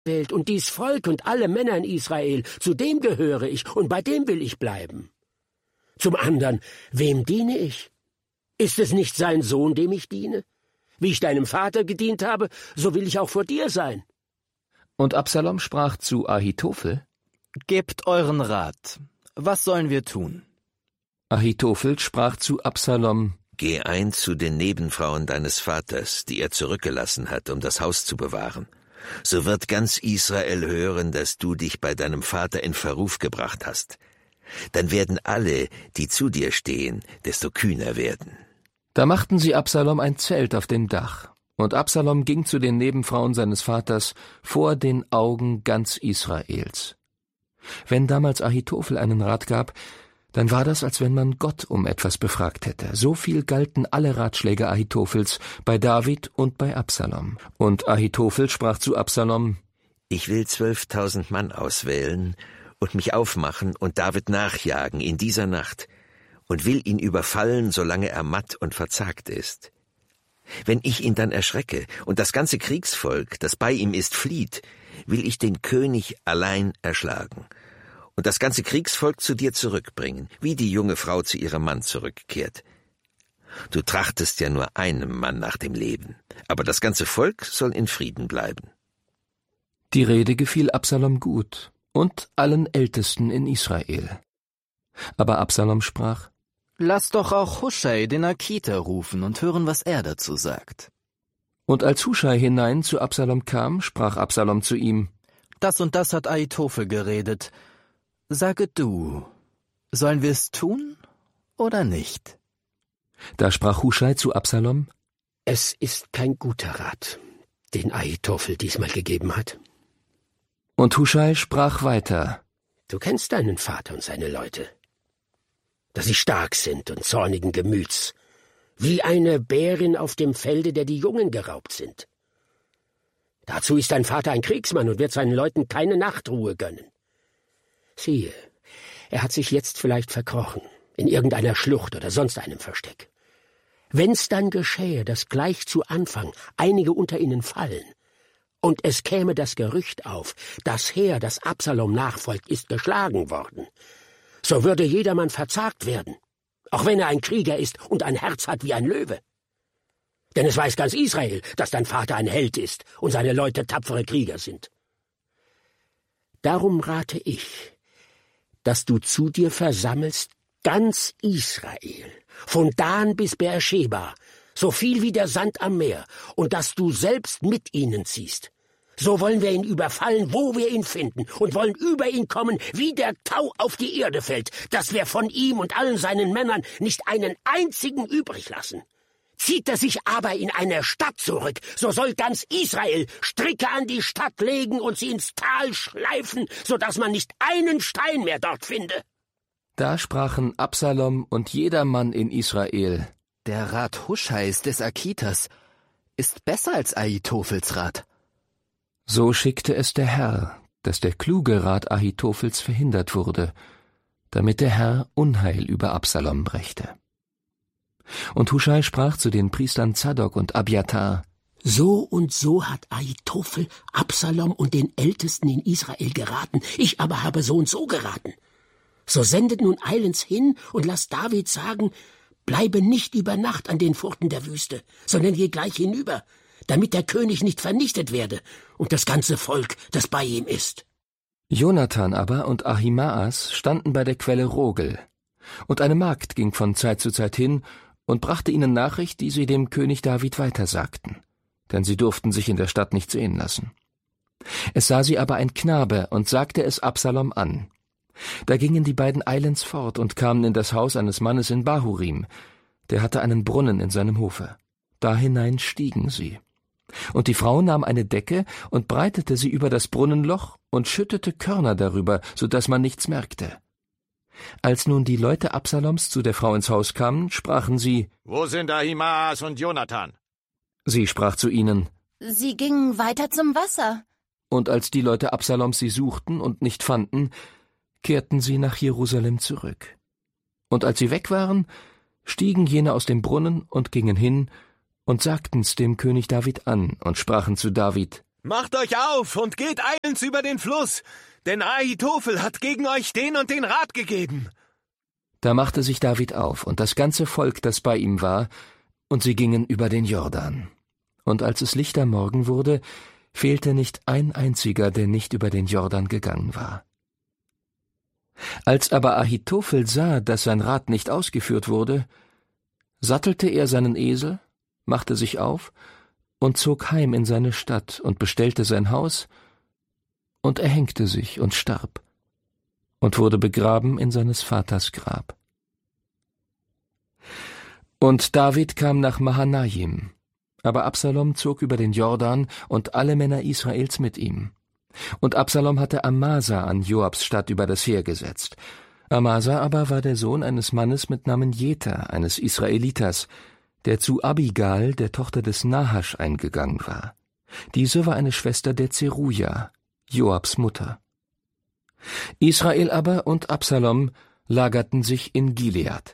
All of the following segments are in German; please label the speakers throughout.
Speaker 1: Welt und dies Volk und alle Männer in Israel, zu dem gehöre ich und bei dem will ich bleiben. Zum anderen, wem diene ich? Ist es nicht sein Sohn, dem ich diene? Wie ich deinem Vater gedient habe, so will ich auch vor dir sein.
Speaker 2: Und Absalom sprach zu Ahitophel:
Speaker 3: Gebt euren Rat. Was sollen wir tun?
Speaker 2: Ahitophel sprach zu Absalom:
Speaker 4: Geh ein zu den Nebenfrauen deines Vaters, die er zurückgelassen hat, um das Haus zu bewahren. So wird ganz Israel hören, dass du dich bei deinem Vater in Verruf gebracht hast. Dann werden alle, die zu dir stehen, desto kühner werden.
Speaker 2: Da machten sie Absalom ein Zelt auf dem Dach, und Absalom ging zu den Nebenfrauen seines Vaters vor den Augen ganz Israels. Wenn damals Ahitophel einen Rat gab, dann war das, als wenn man Gott um etwas befragt hätte. So viel galten alle Ratschläge Ahitophels bei David und bei Absalom. Und Ahitophel sprach zu Absalom:
Speaker 4: Ich will 12.000 Mann auswählen und mich aufmachen und David nachjagen in dieser Nacht und will ihn überfallen, solange er matt und verzagt ist. Wenn ich ihn dann erschrecke und das ganze Kriegsvolk, das bei ihm ist, flieht, will ich den König allein erschlagen und das ganze Kriegsvolk zu dir zurückbringen, wie die junge Frau zu ihrem Mann zurückkehrt. Du trachtest ja nur einem Mann nach dem Leben, aber das ganze Volk soll in Frieden bleiben.
Speaker 2: Die Rede gefiel Absalom gut und allen Ältesten in Israel. Aber Absalom sprach:
Speaker 3: Lass doch auch Huschai, den Arkiter, rufen und hören, was er dazu sagt.
Speaker 2: Und als Huschai hinein zu Absalom kam, sprach Absalom zu ihm:
Speaker 3: Das und das hat Ahitophel geredet. Sage du, sollen wir es tun oder nicht?
Speaker 2: Da sprach Huschai zu Absalom:
Speaker 1: Es ist kein guter Rat, den Ahitophel diesmal gegeben hat.
Speaker 2: Und Huschai sprach weiter:
Speaker 1: Du kennst deinen Vater und seine Leute, dass sie stark sind und zornigen Gemüts, wie eine Bärin auf dem Felde, der die Jungen geraubt sind. Dazu ist dein Vater ein Kriegsmann und wird seinen Leuten keine Nachtruhe gönnen. Siehe, er hat sich jetzt vielleicht verkrochen, in irgendeiner Schlucht oder sonst einem Versteck. Wenn's dann geschähe, dass gleich zu Anfang einige unter ihnen fallen, und es käme das Gerücht auf, das Heer, das Absalom nachfolgt, ist geschlagen worden, so würde jedermann verzagt werden, auch wenn er ein Krieger ist und ein Herz hat wie ein Löwe. Denn es weiß ganz Israel, dass dein Vater ein Held ist und seine Leute tapfere Krieger sind. Darum rate ich, dass du zu dir versammelst ganz Israel, von Dan bis Beersheba, so viel wie der Sand am Meer, und dass du selbst mit ihnen ziehst. So wollen wir ihn überfallen, wo wir ihn finden, und wollen über ihn kommen, wie der Tau auf die Erde fällt, dass wir von ihm und allen seinen Männern nicht einen einzigen übrig lassen. Zieht er sich aber in eine Stadt zurück, so soll ganz Israel Stricke an die Stadt legen und sie ins Tal schleifen, so dass man nicht einen Stein mehr dort finde.
Speaker 2: Da sprachen Absalom und jeder Mann in Israel:
Speaker 3: Der Rat Huschais des Arkiters ist besser als Ahitophels Rat.
Speaker 2: So schickte es der Herr, dass der kluge Rat Ahitophels verhindert wurde, damit der Herr Unheil über Absalom brächte. Und Huschai sprach zu den Priestern Zadok und Abjatar:
Speaker 1: So und so hat Ahitophel Absalom und den Ältesten in Israel geraten, ich aber habe so und so geraten. So sendet nun eilends hin und lasst David sagen: Bleibe nicht über Nacht an den Furten der Wüste, sondern geh gleich hinüber, damit der König nicht vernichtet werde und das ganze Volk, das bei ihm ist.
Speaker 2: Jonathan aber und Ahimaas standen bei der Quelle Rogel, und eine Magd ging von Zeit zu Zeit hin und brachte ihnen Nachricht, die sie dem König David weitersagten, denn sie durften sich in der Stadt nicht sehen lassen. Es sah sie aber ein Knabe und sagte es Absalom an. Da gingen die beiden eilends fort und kamen in das Haus eines Mannes in Bahurim, der hatte einen Brunnen in seinem Hofe. Da hinein stiegen sie. Und die Frau nahm eine Decke und breitete sie über das Brunnenloch und schüttete Körner darüber, so dass man nichts merkte. Als nun die Leute Absaloms zu der Frau ins Haus kamen, sprachen sie:
Speaker 5: Wo sind Ahimaas und Jonathan?
Speaker 2: Sie sprach zu ihnen:
Speaker 6: Sie gingen weiter zum Wasser.
Speaker 2: Und als die Leute Absaloms sie suchten und nicht fanden, kehrten sie nach Jerusalem zurück. Und als sie weg waren, stiegen jene aus dem Brunnen und gingen hin und sagten's dem König David an und sprachen zu David:
Speaker 7: »Macht euch auf und geht eilends über den Fluss, denn Ahitophel hat gegen euch den und den Rat gegeben.«
Speaker 2: Da machte sich David auf und das ganze Volk, das bei ihm war, und sie gingen über den Jordan. Und als es lichter Morgen wurde, fehlte nicht ein einziger, der nicht über den Jordan gegangen war. Als aber Ahitophel sah, dass sein Rat nicht ausgeführt wurde, sattelte er seinen Esel, machte sich auf und zog heim in seine Stadt und bestellte sein Haus, und erhängte sich und starb und wurde begraben in seines Vaters Grab. Und David kam nach Mahanaim, aber Absalom zog über den Jordan und alle Männer Israels mit ihm. Und Absalom hatte Amasa an Joabs Stadt über das Heer gesetzt. Amasa aber war der Sohn eines Mannes mit Namen Jether, eines Israelitas, der zu Abigail, der Tochter des Nahasch, eingegangen war. Diese war eine Schwester der Zeruja, Joabs Mutter. Israel aber und Absalom lagerten sich in Gilead.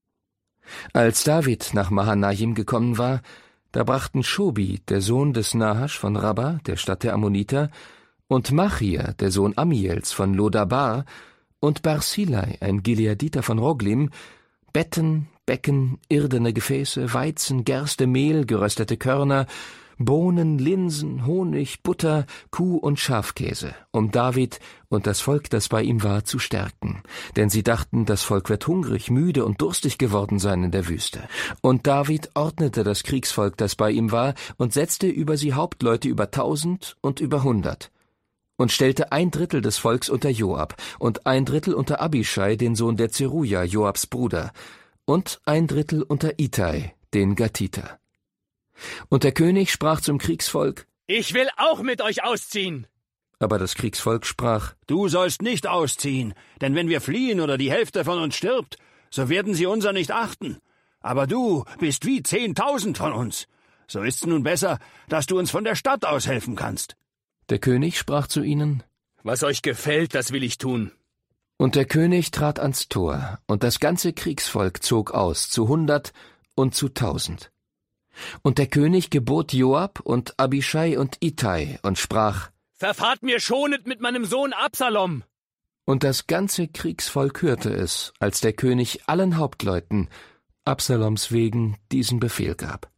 Speaker 2: Als David nach Mahanaim gekommen war, da brachten Schobi, der Sohn des Nahasch von Rabba, der Stadt der Ammoniter, und Machir, der Sohn Amiels von Lodabar, und Barzillai, ein Gileaditer von Roglim, Betten, Becken, irdene Gefäße, Weizen, Gerste, Mehl, geröstete Körner, Bohnen, Linsen, Honig, Butter, Kuh- und Schafkäse, um David und das Volk, das bei ihm war, zu stärken. Denn sie dachten, das Volk wird hungrig, müde und durstig geworden sein in der Wüste. Und David ordnete das Kriegsvolk, das bei ihm war, und setzte über sie Hauptleute über 1000 und über 100. Und stellte 1/3 des Volks unter Joab und 1/3 unter Abischai, den Sohn der Zeruja, Joabs Bruder, und 1/3 unter Ittai, den Gatiter. Und der König sprach zum Kriegsvolk:
Speaker 8: »Ich will auch mit euch ausziehen.«
Speaker 2: Aber das Kriegsvolk sprach:
Speaker 9: »Du sollst nicht ausziehen, denn wenn wir fliehen oder die Hälfte von uns stirbt, so werden sie unser nicht achten. Aber du bist wie 10.000 von uns. So ist's nun besser, dass du uns von der Stadt aus helfen kannst.«
Speaker 2: Der König sprach zu ihnen:
Speaker 8: »Was euch gefällt, das will ich tun.«
Speaker 2: Und der König trat ans Tor, und das ganze Kriegsvolk zog aus, zu 100 und zu 1000. Und der König gebot Joab und Abischai und Ittai und sprach:
Speaker 8: »Verfahrt mir schonend mit meinem Sohn Absalom!«
Speaker 2: Und das ganze Kriegsvolk hörte es, als der König allen Hauptleuten Absaloms wegen diesen Befehl gab.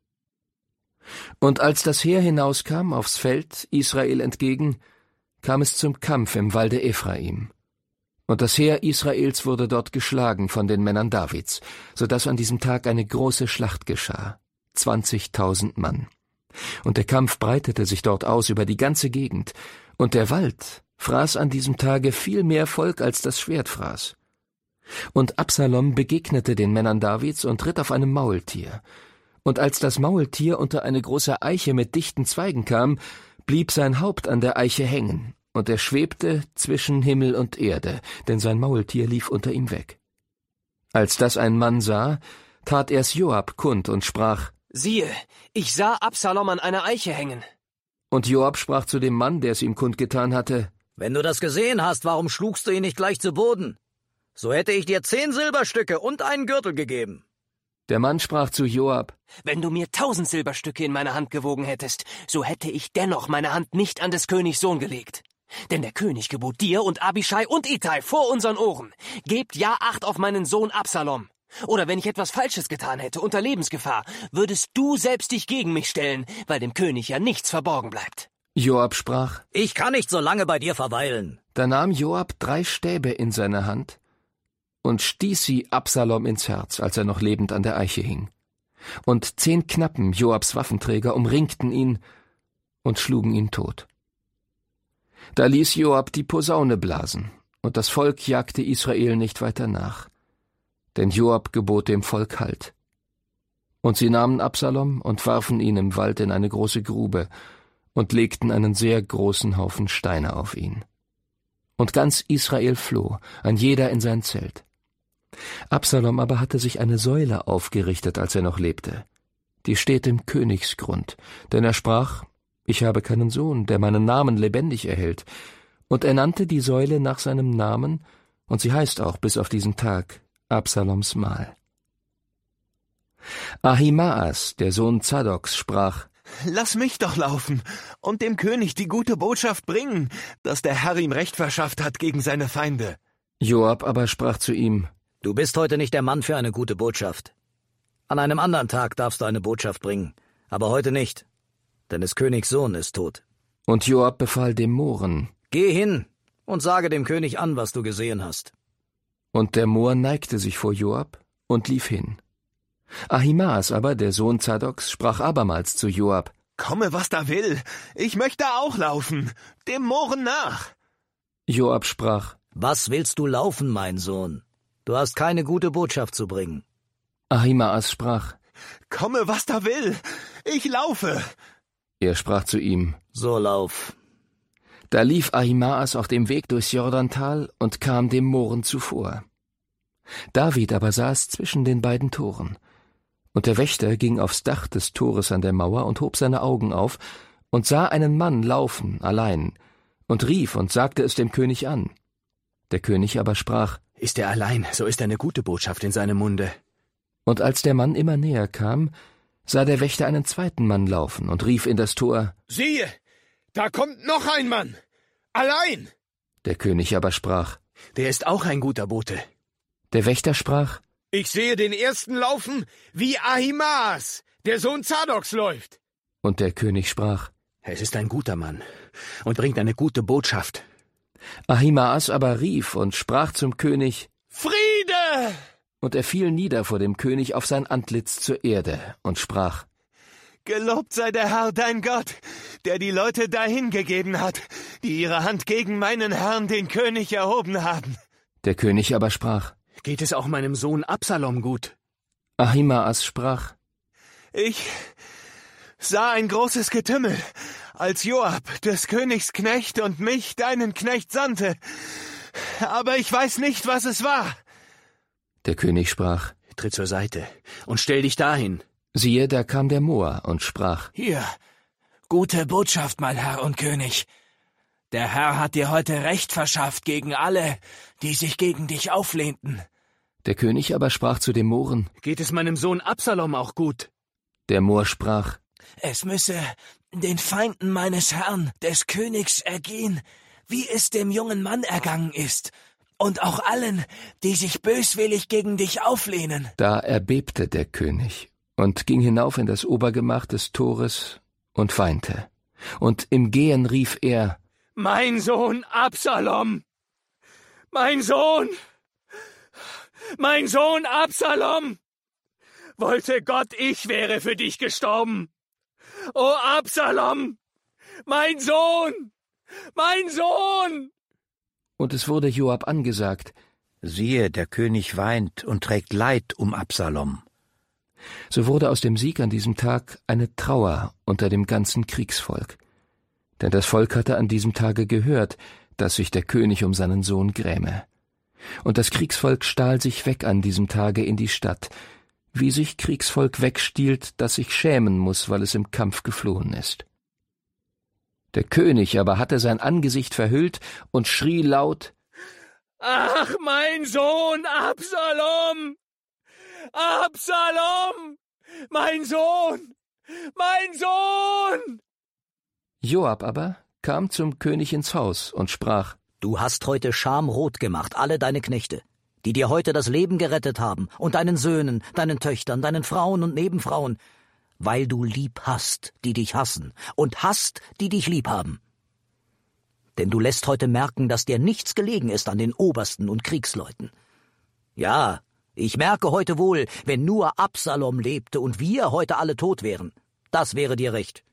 Speaker 2: Und als das Heer hinauskam aufs Feld Israel entgegen, kam es zum Kampf im Walde Ephraim. Und das Heer Israels wurde dort geschlagen von den Männern Davids, so dass an diesem Tag eine große Schlacht geschah, 20.000 Mann. Und der Kampf breitete sich dort aus über die ganze Gegend, und der Wald fraß an diesem Tage viel mehr Volk, als das Schwert fraß. Und Absalom begegnete den Männern Davids und ritt auf einem Maultier. Und als das Maultier unter eine große Eiche mit dichten Zweigen kam, blieb sein Haupt an der Eiche hängen, und er schwebte zwischen Himmel und Erde, denn sein Maultier lief unter ihm weg. Als das ein Mann sah, tat er's Joab kund und sprach:
Speaker 10: »Siehe, ich sah Absalom an einer Eiche hängen.«
Speaker 2: Und Joab sprach zu dem Mann, der es ihm kundgetan hatte:
Speaker 11: »Wenn du das gesehen hast, warum schlugst du ihn nicht gleich zu Boden? So hätte ich dir 10 Silberstücke und einen Gürtel gegeben.«
Speaker 2: Der Mann sprach zu Joab:
Speaker 10: »Wenn du mir 1000 Silberstücke in meine Hand gewogen hättest, so hätte ich dennoch meine Hand nicht an des Königs Sohn gelegt. Denn der König gebot dir und Abischai und Ittai vor unseren Ohren: Gebt ja Acht auf meinen Sohn Absalom. Oder wenn ich etwas Falsches getan hätte, unter Lebensgefahr, würdest du selbst dich gegen mich stellen, weil dem König ja nichts verborgen bleibt.«
Speaker 2: Joab sprach:
Speaker 11: »Ich kann nicht so lange bei dir verweilen.«
Speaker 2: Da nahm Joab 3 Stäbe in seine Hand und stieß sie Absalom ins Herz, als er noch lebend an der Eiche hing. Und 10 Knappen, Joabs Waffenträger, umringten ihn und schlugen ihn tot. Da ließ Joab die Posaune blasen, und das Volk jagte Israel nicht weiter nach. Denn Joab gebot dem Volk Halt. Und sie nahmen Absalom und warfen ihn im Wald in eine große Grube und legten einen sehr großen Haufen Steine auf ihn. Und ganz Israel floh, ein jeder in sein Zelt. Absalom aber hatte sich eine Säule aufgerichtet, als er noch lebte. Die steht im Königsgrund, denn er sprach: Ich habe keinen Sohn, der meinen Namen lebendig erhält. Und er nannte die Säule nach seinem Namen, und sie heißt auch bis auf diesen Tag Absaloms Mahl. Ahimaas, der Sohn Zadoks, sprach:
Speaker 7: Lass mich doch laufen und dem König die gute Botschaft bringen, dass der Herr ihm Recht verschafft hat gegen seine Feinde.
Speaker 2: Joab aber sprach zu ihm:
Speaker 11: Du bist heute nicht der Mann für eine gute Botschaft. An einem anderen Tag darfst du eine Botschaft bringen, aber heute nicht, denn des Königs Sohn ist tot.
Speaker 2: Und Joab befahl dem Mohren:
Speaker 11: Geh hin und sage dem König an, was du gesehen hast.
Speaker 2: Und der Mohr neigte sich vor Joab und lief hin. Ahimaas aber, der Sohn Zadoks, sprach abermals zu Joab:
Speaker 7: Komme, was da will, ich möchte auch laufen, dem Mohren nach.
Speaker 2: Joab sprach:
Speaker 11: Was willst du laufen, mein Sohn? Du hast keine gute Botschaft zu bringen.
Speaker 2: Ahimaas sprach:
Speaker 7: Komme, was da will, ich laufe.
Speaker 2: Er sprach zu ihm:
Speaker 11: So lauf.
Speaker 2: Da lief Ahimaas auf dem Weg durchs Jordantal und kam dem Mohren zuvor. David aber saß zwischen den beiden Toren. Und der Wächter ging aufs Dach des Tores an der Mauer und hob seine Augen auf und sah einen Mann laufen, allein, und rief und sagte es dem König an. Der König aber sprach:
Speaker 8: Ist er allein, so ist eine gute Botschaft in seinem Munde.
Speaker 2: Und als der Mann immer näher kam, sah der Wächter einen zweiten Mann laufen und rief in das Tor:
Speaker 5: Siehe, da kommt noch ein Mann, allein.
Speaker 2: Der König aber sprach:
Speaker 8: Der ist auch ein guter Bote.
Speaker 2: Der Wächter sprach:
Speaker 5: Ich sehe den ersten laufen, wie Ahimaas, der Sohn Zadoks, läuft.
Speaker 2: Und der König sprach:
Speaker 8: Es ist ein guter Mann und bringt eine gute Botschaft.
Speaker 2: Ahimaas aber rief und sprach zum König:
Speaker 5: Friede!
Speaker 2: Und er fiel nieder vor dem König auf sein Antlitz zur Erde und sprach:
Speaker 7: Gelobt sei der Herr, dein Gott, der die Leute dahingegeben hat, die ihre Hand gegen meinen Herrn, den König, erhoben haben.
Speaker 2: Der König aber sprach:
Speaker 8: Geht es auch meinem Sohn Absalom gut?
Speaker 2: Ahimaas sprach:
Speaker 7: Ich sah ein großes Getümmel, als Joab, des Königs Knecht, und mich, deinen Knecht, sandte. Aber ich weiß nicht, was es war.
Speaker 2: Der König sprach:
Speaker 8: Tritt zur Seite und stell dich dahin.
Speaker 2: Siehe, da kam der Mohr und sprach:
Speaker 10: Hier, gute Botschaft, mein Herr und König. Der Herr hat dir heute Recht verschafft gegen alle, die sich gegen dich auflehnten.
Speaker 2: Der König aber sprach zu dem Mohren:
Speaker 8: Geht es meinem Sohn Absalom auch gut?
Speaker 2: Der Mohr sprach:
Speaker 10: Es müsse den Feinden meines Herrn, des Königs, ergehen, wie es dem jungen Mann ergangen ist, und auch allen, die sich böswillig gegen dich auflehnen.
Speaker 2: Da erbebte der König und ging hinauf in das Obergemach des Tores und weinte. Und im Gehen rief er:
Speaker 8: Mein Sohn Absalom! Mein Sohn! Mein Sohn Absalom! Wollte Gott, ich wäre für dich gestorben! O Absalom! Mein Sohn! Mein Sohn!
Speaker 2: Und es wurde Joab angesagt:
Speaker 12: Siehe, der König weint und trägt Leid um Absalom.
Speaker 2: So wurde aus dem Sieg an diesem Tag eine Trauer unter dem ganzen Kriegsvolk. Denn das Volk hatte an diesem Tage gehört, dass sich der König um seinen Sohn gräme. Und das Kriegsvolk stahl sich weg an diesem Tage in die Stadt, wie sich Kriegsvolk wegstiehlt, das sich schämen muß, weil es im Kampf geflohen ist. Der König aber hatte sein Angesicht verhüllt und schrie laut:
Speaker 8: Ach, mein Sohn Absalom! Absalom! Mein Sohn! Mein Sohn!
Speaker 2: Joab aber kam zum König ins Haus und sprach:
Speaker 11: Du hast heute schamrot gemacht, alle deine Knechte, die dir heute das Leben gerettet haben, und deinen Söhnen, deinen Töchtern, deinen Frauen und Nebenfrauen, weil du lieb hast, die dich hassen, und hasst, die dich lieb haben. Denn du lässt heute merken, dass dir nichts gelegen ist an den Obersten und Kriegsleuten. Ja, ich merke heute wohl, wenn nur Absalom lebte und wir heute alle tot wären. Das wäre dir recht.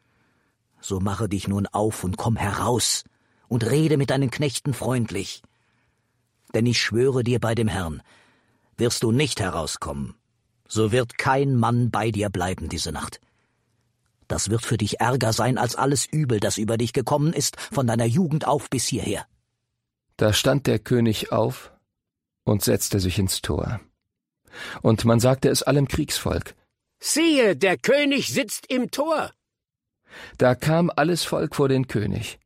Speaker 11: So mache dich nun auf und komm heraus und rede mit deinen Knechten freundlich. Denn ich schwöre dir bei dem Herrn, wirst du nicht herauskommen, so wird kein Mann bei dir bleiben diese Nacht. Das wird für dich ärger sein als alles Übel, das über dich gekommen ist, von deiner Jugend auf bis hierher.
Speaker 2: Da stand der König auf und setzte sich ins Tor. Und man sagte es allem Kriegsvolk:
Speaker 1: Siehe, der König sitzt im Tor.
Speaker 2: Da kam alles Volk vor den König.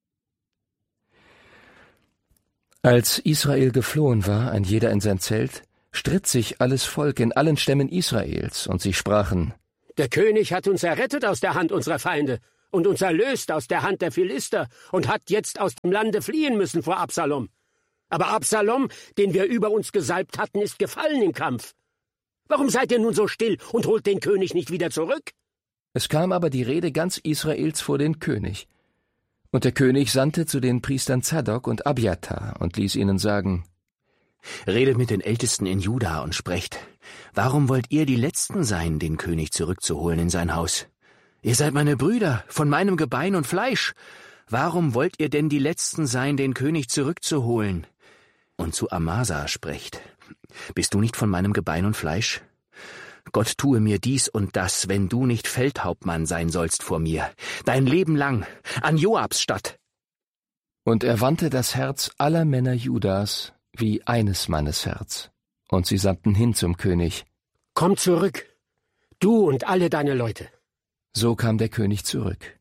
Speaker 2: Als Israel geflohen war, ein jeder in sein Zelt, stritt sich alles Volk in allen Stämmen Israels, und sie sprachen:
Speaker 1: Der König hat uns errettet aus der Hand unserer Feinde und uns erlöst aus der Hand der Philister und hat jetzt aus dem Lande fliehen müssen vor Absalom. Aber Absalom, den wir über uns gesalbt hatten, ist gefallen im Kampf. Warum seid ihr nun so still und holt den König nicht wieder zurück?«
Speaker 2: Es kam aber die Rede ganz Israels vor den König. Und der König sandte zu den Priestern Zadok und Abjatar und ließ ihnen sagen:
Speaker 8: »Redet mit den Ältesten in Juda und sprecht: Warum wollt ihr die Letzten sein, den König zurückzuholen in sein Haus? Ihr seid meine Brüder, von meinem Gebein und Fleisch. Warum wollt ihr denn die Letzten sein, den König zurückzuholen? Und zu Amasa sprecht: Bist du nicht von meinem Gebein und Fleisch? Gott tue mir dies und das, wenn du nicht Feldhauptmann sein sollst vor mir, dein Leben lang, an Joabs Statt.«
Speaker 2: Und er wandte das Herz aller Männer Judas wie eines Mannes Herz. Und sie sandten hin zum König:
Speaker 1: »Komm zurück, du und alle deine Leute.«
Speaker 2: So kam der König zurück.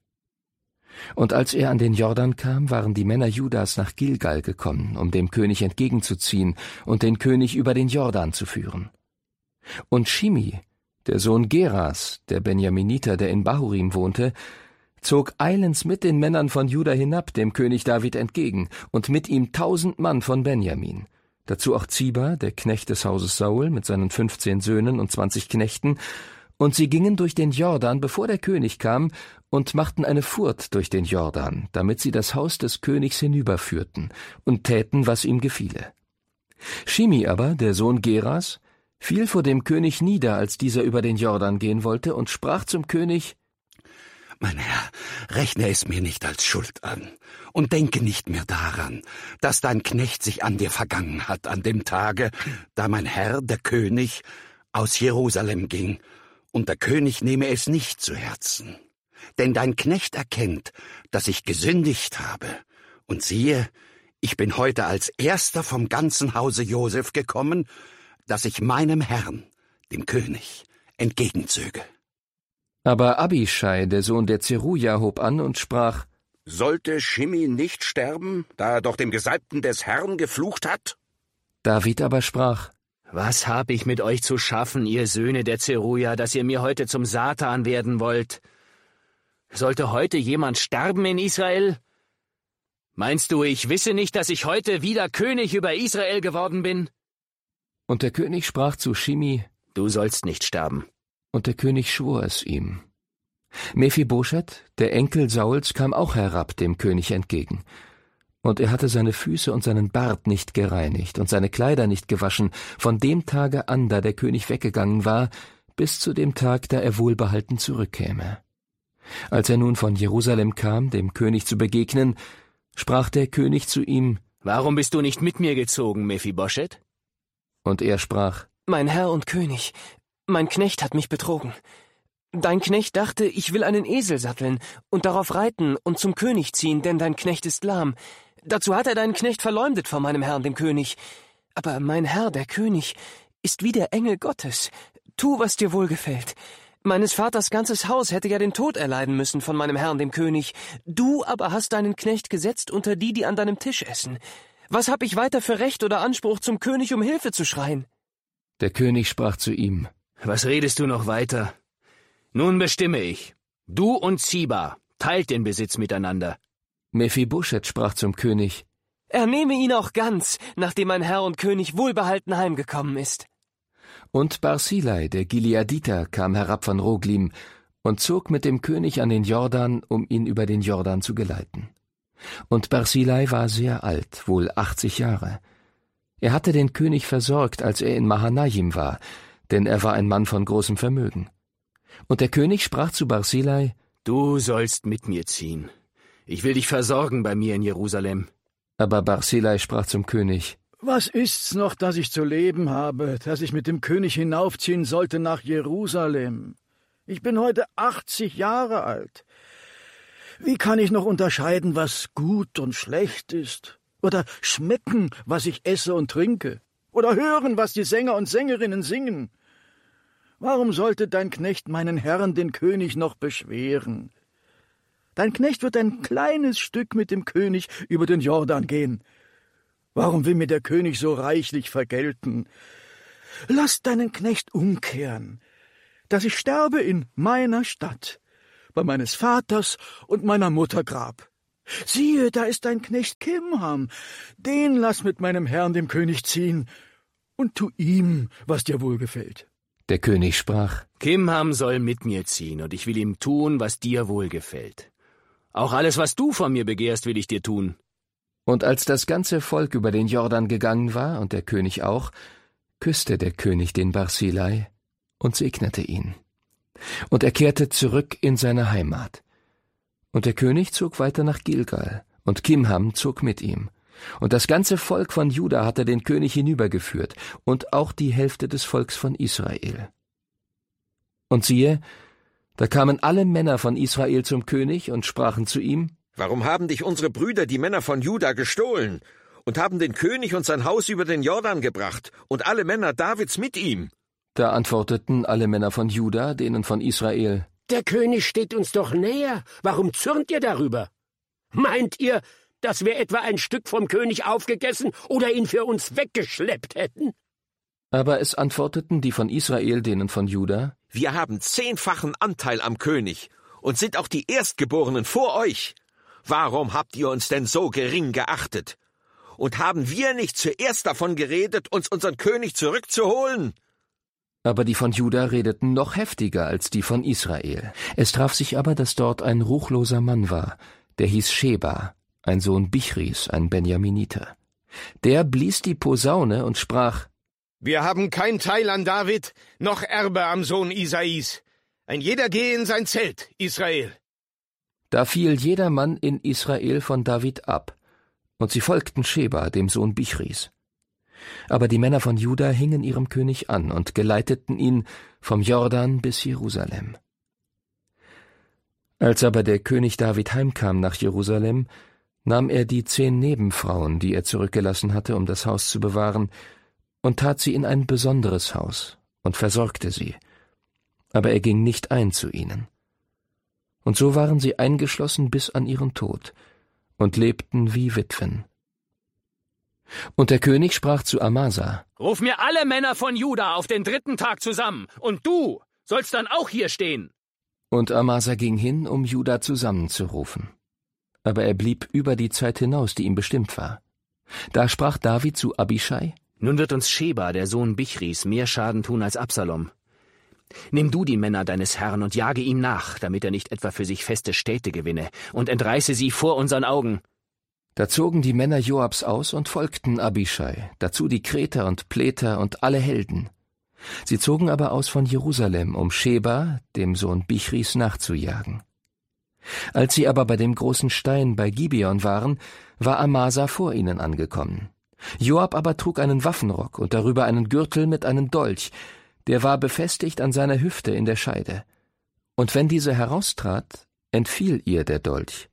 Speaker 2: Und als er an den Jordan kam, waren die Männer Judas nach Gilgal gekommen, um dem König entgegenzuziehen und den König über den Jordan zu führen. Und Shimi, der Sohn Geras, der Benjaminiter, der in Bahurim wohnte, zog eilends mit den Männern von Juda hinab dem König David entgegen und mit ihm 1000 Mann von Benjamin. Dazu auch Ziba, der Knecht des Hauses Saul, mit seinen 15 Söhnen und 20 Knechten, und sie gingen durch den Jordan, bevor der König kam, und machten eine Furt durch den Jordan, damit sie das Haus des Königs hinüberführten und täten, was ihm gefiele. Shimi aber, der Sohn Geras, fiel vor dem König nieder, als dieser über den Jordan gehen wollte, und sprach zum König:
Speaker 13: »Mein Herr, rechne es mir nicht als Schuld an und denke nicht mehr daran, dass dein Knecht sich an dir vergangen hat an dem Tage, da mein Herr, der König, aus Jerusalem ging, und der König nehme es nicht zu Herzen. Denn dein Knecht erkennt, dass ich gesündigt habe, und siehe, ich bin heute als Erster vom ganzen Hause Josef gekommen, dass ich meinem Herrn, dem König, entgegenzöge.«
Speaker 2: Aber Abischai, der Sohn der Zeruja, hob an und sprach:
Speaker 14: »Sollte Shimi nicht sterben, da er doch dem Gesalbten des Herrn geflucht hat?«
Speaker 2: David aber sprach:
Speaker 8: »Was hab ich mit euch zu schaffen, ihr Söhne der Zeruja, dass ihr mir heute zum Satan werden wollt? Sollte heute jemand sterben in Israel? Meinst du, ich wisse nicht, dass ich heute wieder König über Israel geworden bin?«
Speaker 2: Und der König sprach zu Shimi:
Speaker 8: »Du sollst nicht sterben.«
Speaker 2: Und der König schwor es ihm. Mephibosheth, der Enkel Sauls, kam auch herab dem König entgegen. Und er hatte seine Füße und seinen Bart nicht gereinigt und seine Kleider nicht gewaschen, von dem Tage an, da der König weggegangen war, bis zu dem Tag, da er wohlbehalten zurückkäme. Als er nun von Jerusalem kam, dem König zu begegnen, sprach der König zu ihm:
Speaker 8: »Warum bist du nicht mit mir gezogen, Mephibosheth?«
Speaker 2: Und er sprach:
Speaker 10: »Mein Herr und König, mein Knecht hat mich betrogen. Dein Knecht dachte, ich will einen Esel satteln und darauf reiten und zum König ziehen, denn dein Knecht ist lahm. Dazu hat er deinen Knecht verleumdet vor meinem Herrn, dem König. Aber mein Herr, der König, ist wie der Engel Gottes. Tu, was dir wohlgefällt. Meines Vaters ganzes Haus hätte ja den Tod erleiden müssen von meinem Herrn, dem König. Du aber hast deinen Knecht gesetzt unter die, die an deinem Tisch essen. Was hab ich weiter für Recht oder Anspruch, zum König um Hilfe zu schreien?«
Speaker 2: Der König sprach zu ihm:
Speaker 8: »Was redest du noch weiter? Nun bestimme ich, du und Ziba, teilt den Besitz miteinander.«
Speaker 2: Mephibosheth sprach zum König:
Speaker 10: »Er nehme ihn auch ganz, nachdem mein Herr und König wohlbehalten heimgekommen ist.«
Speaker 2: Und Barzillai, der Gileaditer, kam herab von Roglim und zog mit dem König an den Jordan, um ihn über den Jordan zu geleiten. Und Barzillai war sehr alt, wohl 80 Jahre. Er hatte den König versorgt, als er in Mahanaim war, denn er war ein Mann von großem Vermögen. Und der König sprach zu Barzillai:
Speaker 8: »Du sollst mit mir ziehen. Ich will dich versorgen bei mir in Jerusalem.«
Speaker 2: Aber Barzillai sprach zum König:
Speaker 15: »Was ist's noch, dass ich zu leben habe, dass ich mit dem König hinaufziehen sollte nach Jerusalem? Ich bin heute 80 Jahre alt. Wie kann ich noch unterscheiden, was gut und schlecht ist? Oder schmecken, was ich esse und trinke? Oder hören, was die Sänger und Sängerinnen singen? Warum sollte dein Knecht meinen Herrn, den König, noch beschweren? Dein Knecht wird ein kleines Stück mit dem König über den Jordan gehen. Warum will mir der König so reichlich vergelten? Lass deinen Knecht umkehren, dass ich sterbe in meiner Stadt, bei meines Vaters und meiner Mutter Grab. Siehe, da ist dein Knecht Kimham, den lass mit meinem Herrn dem König ziehen, und tu ihm, was dir wohlgefällt.
Speaker 2: Der König sprach:
Speaker 8: Kimham soll mit mir ziehen, und ich will ihm tun, was dir wohlgefällt. Auch alles, was du von mir begehrst, will ich dir tun.
Speaker 2: Und als das ganze Volk über den Jordan gegangen war, und der König auch, küsste der König den Barzillai und segnete ihn. Und er kehrte zurück in seine Heimat. Und der König zog weiter nach Gilgal, und Kimham zog mit ihm. Und das ganze Volk von Juda hatte den König hinübergeführt, und auch die Hälfte des Volks von Israel. Und siehe, da kamen alle Männer von Israel zum König und sprachen zu ihm:
Speaker 4: Warum haben dich unsere Brüder, die Männer von Juda, gestohlen und haben den König und sein Haus über den Jordan gebracht und alle Männer Davids mit ihm?
Speaker 2: Da antworteten alle Männer von Juda denen von Israel:
Speaker 1: Der König steht uns doch näher. Warum zürnt ihr darüber? Meint ihr, dass wir etwa ein Stück vom König aufgegessen oder ihn für uns weggeschleppt hätten?
Speaker 2: Aber es antworteten die von Israel denen von Juda:
Speaker 4: Wir haben 10-fachen Anteil am König und sind auch die Erstgeborenen vor euch. Warum habt ihr uns denn so gering geachtet? Und haben wir nicht zuerst davon geredet, uns unseren König zurückzuholen?
Speaker 2: Aber die von Juda redeten noch heftiger als die von Israel. Es traf sich aber, dass dort ein ruchloser Mann war, der hieß Sheba, ein Sohn Bichris, ein Benjaminiter. Der blies die Posaune und sprach:
Speaker 5: Wir haben kein Teil an David, noch Erbe am Sohn Isais. Ein jeder gehe in sein Zelt, Israel.
Speaker 2: Da fiel jeder Mann in Israel von David ab, und sie folgten Sheba, dem Sohn Bichris. Aber die Männer von Juda hingen ihrem König an und geleiteten ihn vom Jordan bis Jerusalem. Als aber der König David heimkam nach Jerusalem, nahm er die 10 Nebenfrauen, die er zurückgelassen hatte, um das Haus zu bewahren, und tat sie in ein besonderes Haus und versorgte sie. Aber er ging nicht ein zu ihnen. Und so waren sie eingeschlossen bis an ihren Tod und lebten wie Witwen. Und der König sprach zu Amasa:
Speaker 8: Ruf mir alle Männer von Juda auf den 3. Tag zusammen, und du sollst dann auch hier stehen.
Speaker 2: Und Amasa ging hin, um Juda zusammenzurufen. Aber er blieb über die Zeit hinaus, die ihm bestimmt war. Da sprach David zu Abischai:
Speaker 8: Nun wird uns Sheba, der Sohn Bichris, mehr Schaden tun als Absalom. Nimm du die Männer deines Herrn und jage ihm nach, damit er nicht etwa für sich feste Städte gewinne, und entreiße sie vor unseren Augen.
Speaker 2: Da zogen die Männer Joabs aus und folgten Abischai, dazu die Kreter und Pleter und alle Helden. Sie zogen aber aus von Jerusalem, um Sheba, dem Sohn Bichris, nachzujagen. Als sie aber bei dem großen Stein bei Gibeon waren, war Amasa vor ihnen angekommen. Joab aber trug einen Waffenrock und darüber einen Gürtel mit einem Dolch, der war befestigt an seiner Hüfte in der Scheide. Und wenn diese heraustrat, entfiel ihr der Dolch.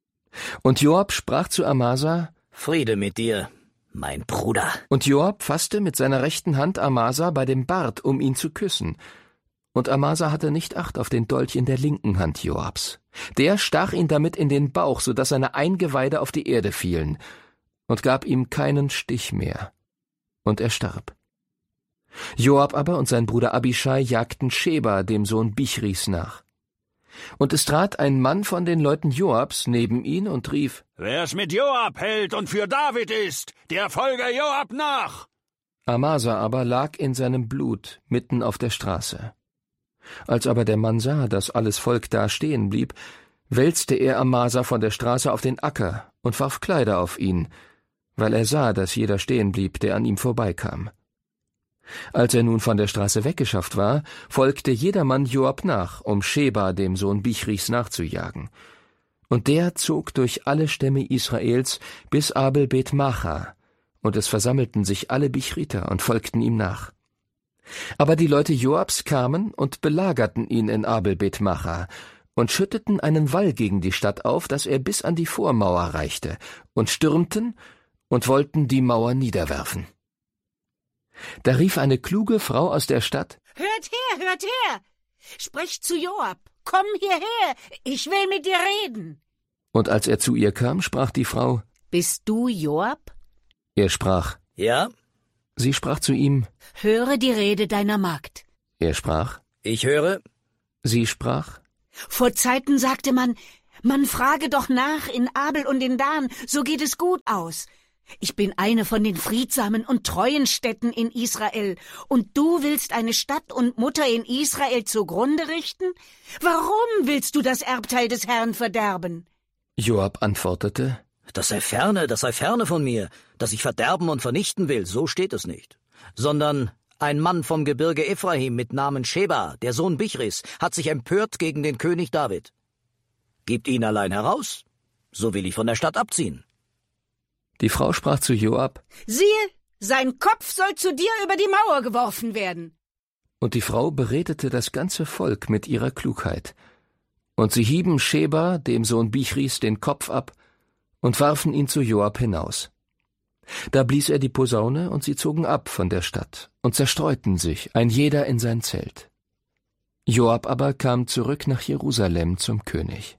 Speaker 2: Und Joab sprach zu Amasa:
Speaker 11: Friede mit dir, mein Bruder.
Speaker 2: Und Joab fasste mit seiner rechten Hand Amasa bei dem Bart, um ihn zu küssen. Und Amasa hatte nicht Acht auf den Dolch in der linken Hand Joabs. Der stach ihn damit in den Bauch, so dass seine Eingeweide auf die Erde fielen, und gab ihm keinen Stich mehr. Und er starb. Joab aber und sein Bruder Abischai jagten Sheba, dem Sohn Bichris, nach. Und es trat ein Mann von den Leuten Joabs neben ihn und rief:
Speaker 9: Wer's mit Joab hält und für David ist, der folge Joab nach!
Speaker 2: Amasa aber lag in seinem Blut mitten auf der Straße. Als aber der Mann sah, dass alles Volk da stehen blieb, wälzte er Amasa von der Straße auf den Acker und warf Kleider auf ihn, weil er sah, dass jeder stehen blieb, der an ihm vorbeikam. Als er nun von der Straße weggeschafft war, folgte jedermann Joab nach, um Sheba, dem Sohn Bichris, nachzujagen. Und der zog durch alle Stämme Israels bis Abel Beth-Macha, und es versammelten sich alle Bichriter und folgten ihm nach. Aber die Leute Joabs kamen und belagerten ihn in Abel Beth-Macha und schütteten einen Wall gegen die Stadt auf, dass er bis an die Vormauer reichte, und stürmten und wollten die Mauer niederwerfen. Da rief eine kluge Frau aus der Stadt:
Speaker 16: Hört her! Sprecht zu Joab! Komm hierher! Ich will mit dir reden!
Speaker 2: Und als er zu ihr kam, sprach die Frau:
Speaker 16: Bist du Joab?
Speaker 2: Er sprach:
Speaker 11: Ja.
Speaker 2: Sie sprach zu ihm:
Speaker 16: Höre die Rede deiner Magd.
Speaker 2: Er sprach:
Speaker 11: Ich höre.
Speaker 2: Sie sprach:
Speaker 16: Vor Zeiten sagte man frage doch nach in Abel und in Dan, so geht es gut aus. Ich bin eine von den friedsamen und treuen Städten in Israel, und du willst eine Stadt und Mutter in Israel zugrunde richten? Warum willst du das Erbteil des Herrn verderben?
Speaker 2: Joab antwortete:
Speaker 11: Das sei ferne von mir, dass ich verderben und vernichten will, so steht es nicht. Sondern ein Mann vom Gebirge Ephraim mit Namen Sheba, der Sohn Bichris, hat sich empört gegen den König David. Gebt ihn allein heraus, so will ich von der Stadt abziehen.
Speaker 2: Die Frau sprach zu Joab:
Speaker 16: Siehe, sein Kopf soll zu dir über die Mauer geworfen werden.
Speaker 2: Und die Frau beredete das ganze Volk mit ihrer Klugheit. Und sie hieben Sheba, dem Sohn Bichris, den Kopf ab und warfen ihn zu Joab hinaus. Da blies er die Posaune, und sie zogen ab von der Stadt und zerstreuten sich, ein jeder in sein Zelt. Joab aber kam zurück nach Jerusalem zum König.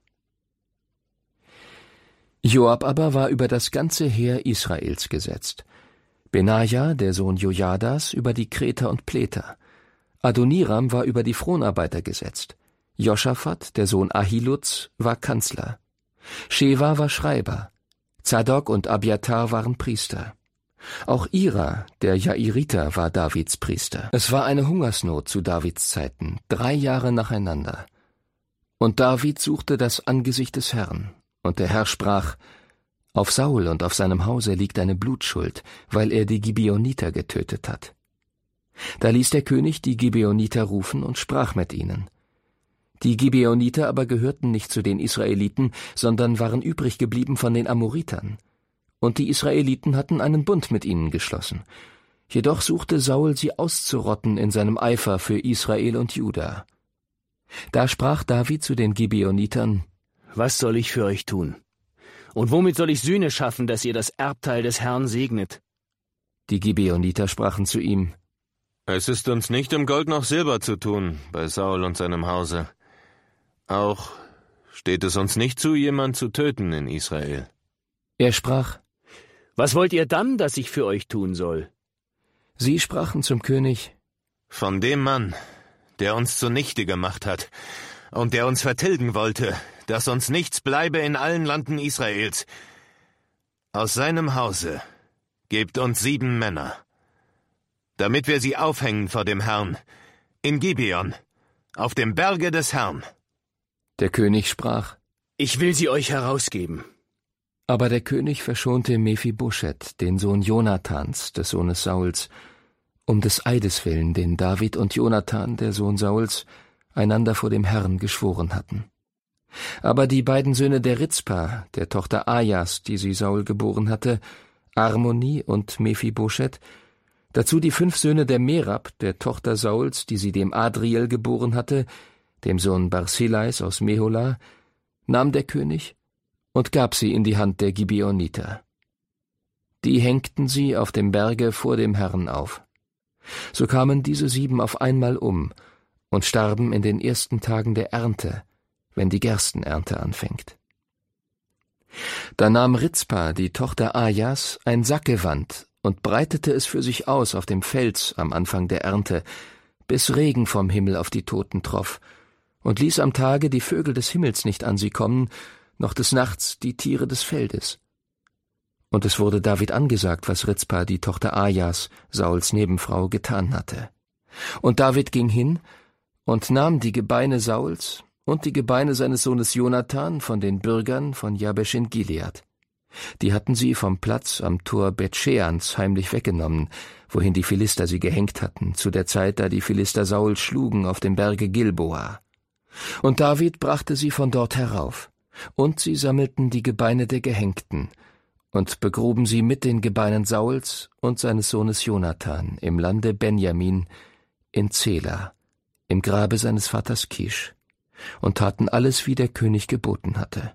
Speaker 2: Joab aber war über das ganze Heer Israels gesetzt. Benaja, der Sohn Jojadas, über die Kreter und Pleter. Adoniram war über die Fronarbeiter gesetzt. Joschafat, der Sohn Ahiluds, war Kanzler. Sheva war Schreiber. Zadok und Abiatar waren Priester. Auch Ira, der Jairiter, war Davids Priester. Es war eine Hungersnot zu Davids Zeiten, 3 Jahre nacheinander. Und David suchte das Angesicht des Herrn. Und der Herr sprach: Auf Saul und auf seinem Hause liegt eine Blutschuld, weil er die Gibeoniter getötet hat. Da ließ der König die Gibeoniter rufen und sprach mit ihnen. Die Gibeoniter aber gehörten nicht zu den Israeliten, sondern waren übrig geblieben von den Amoritern. Und die Israeliten hatten einen Bund mit ihnen geschlossen. Jedoch suchte Saul, sie auszurotten in seinem Eifer für Israel und Juda. Da sprach David zu den Gibeonitern:
Speaker 8: Was soll ich für euch tun? Und womit soll ich Sühne schaffen, dass ihr das Erbteil des Herrn segnet?
Speaker 2: Die Gibeoniter sprachen zu ihm:
Speaker 7: Es ist uns nicht um Gold noch Silber zu tun bei Saul und seinem Hause. Auch steht es uns nicht zu, jemand zu töten in Israel.
Speaker 2: Er sprach:
Speaker 8: Was wollt ihr dann, dass ich für euch tun soll?
Speaker 2: Sie sprachen zum König:
Speaker 7: Von dem Mann, der uns zunichte gemacht hat und der uns vertilgen wollte, dass uns nichts bleibe in allen Landen Israels. Aus seinem Hause gebt uns 7 Männer, damit wir sie aufhängen vor dem Herrn, in Gibeon, auf dem Berge des Herrn.
Speaker 2: Der König sprach:
Speaker 8: Ich will sie euch herausgeben.
Speaker 2: Aber der König verschonte Mephibosheth, den Sohn Jonathans, des Sohnes Sauls, um des Eides willen, den David und Jonathan, der Sohn Sauls, einander vor dem Herrn geschworen hatten. Aber die beiden Söhne der Rizpa, der Tochter Ajas, die sie Saul geboren hatte, Armoni und Mephibosheth, dazu die 5 Söhne der Merab, der Tochter Sauls, die sie dem Adriel geboren hatte, dem Sohn Barzillais aus Mehola, nahm der König und gab sie in die Hand der Gibeoniter. Die hängten sie auf dem Berge vor dem Herrn auf. So kamen diese 7 auf einmal um und starben in den ersten Tagen der Ernte, wenn die Gerstenernte anfängt. Da nahm Rizpa, die Tochter Ajas, ein Sackgewand und breitete es für sich aus auf dem Fels am Anfang der Ernte, bis Regen vom Himmel auf die Toten troff, und ließ am Tage die Vögel des Himmels nicht an sie kommen, noch des Nachts die Tiere des Feldes. Und es wurde David angesagt, was Rizpa, die Tochter Ajas, Sauls Nebenfrau, getan hatte. Und David ging hin und nahm die Gebeine Sauls und die Gebeine seines Sohnes Jonathan von den Bürgern von Jabesh in Gilead. Die hatten sie vom Platz am Tor Bethscheans heimlich weggenommen, wohin die Philister sie gehängt hatten, zu der Zeit, da die Philister Saul schlugen auf dem Berge Gilboa. Und David brachte sie von dort herauf, und sie sammelten die Gebeine der Gehängten und begruben sie mit den Gebeinen Sauls und seines Sohnes Jonathan im Lande Benjamin in Zela, im Grabe seines Vaters Kisch, und taten alles, wie der König geboten hatte.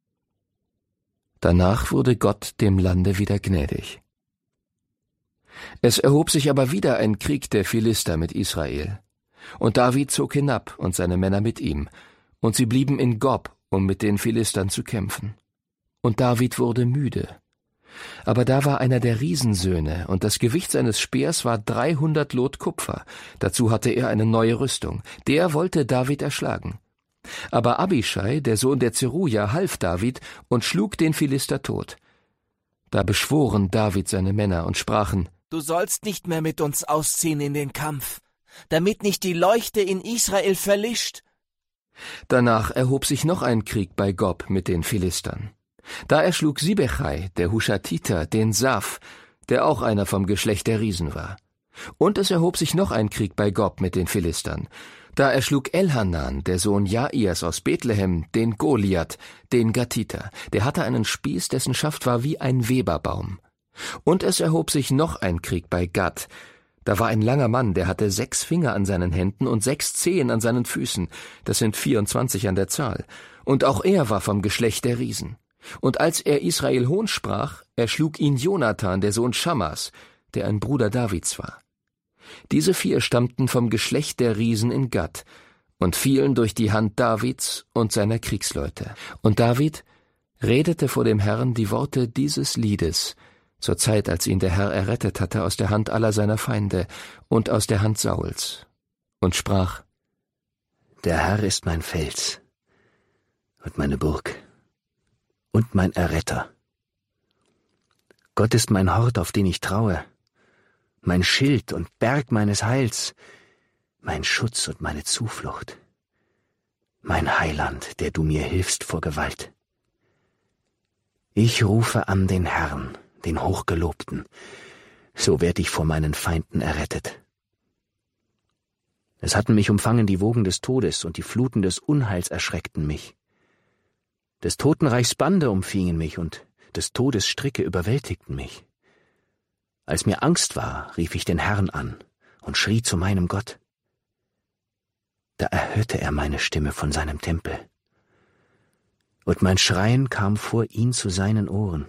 Speaker 2: Danach wurde Gott dem Lande wieder gnädig. Es erhob sich aber wieder ein Krieg der Philister mit Israel. Und David zog hinab und seine Männer mit ihm, und sie blieben in Gob, um mit den Philistern zu kämpfen. Und David wurde müde, Aber da war einer der Riesensöhne, und das Gewicht seines Speers war 300 Lot Kupfer. Dazu hatte er eine neue Rüstung. Der wollte David erschlagen. Aber Abischai, der Sohn der Zeruja, half David und schlug den Philister tot. Da beschworen David seine Männer und sprachen:
Speaker 17: Du sollst nicht mehr mit uns ausziehen in den Kampf, damit nicht die Leuchte in Israel verlischt.
Speaker 2: Danach erhob sich noch ein Krieg bei Gob mit den Philistern. Da erschlug Sibechai, der Hushatiter, den Saf, der auch einer vom Geschlecht der Riesen war. Und es erhob sich noch ein Krieg bei Gob mit den Philistern. Da erschlug Elhanan, der Sohn Jairs aus Bethlehem, den Goliath, den Gatiter. Der hatte einen Spieß, dessen Schaft war wie ein Weberbaum. Und es erhob sich noch ein Krieg bei Gad. Da war ein langer Mann, der hatte 6 Finger an seinen Händen und 6 Zehen an seinen Füßen. Das sind 24 an der Zahl. Und auch er war vom Geschlecht der Riesen. Und als er Israel Hohn sprach, erschlug ihn Jonathan, der Sohn Schammas, der ein Bruder Davids war. Diese 4 stammten vom Geschlecht der Riesen in Gad und fielen durch die Hand Davids und seiner Kriegsleute. Und David redete vor dem Herrn die Worte dieses Liedes, zur Zeit, als ihn der Herr errettet hatte aus der Hand aller seiner Feinde und aus der Hand Sauls, und sprach:
Speaker 8: Der Herr ist mein Fels und meine Burg und mein Erretter. Gott ist mein Hort, auf den ich traue, mein Schild und Berg meines Heils, mein Schutz und meine Zuflucht, mein Heiland, der du mir hilfst vor Gewalt. Ich rufe an den Herrn, den Hochgelobten, so werd ich vor meinen Feinden errettet. Es hatten mich umfangen die Wogen des Todes, und die Fluten des Unheils erschreckten mich. Des Totenreichs Bande umfingen mich, und des Todes Stricke überwältigten mich. Als mir Angst war, rief ich den Herrn an und schrie zu meinem Gott. Da erhörte er meine Stimme von seinem Tempel. Und mein Schreien kam vor ihn zu seinen Ohren.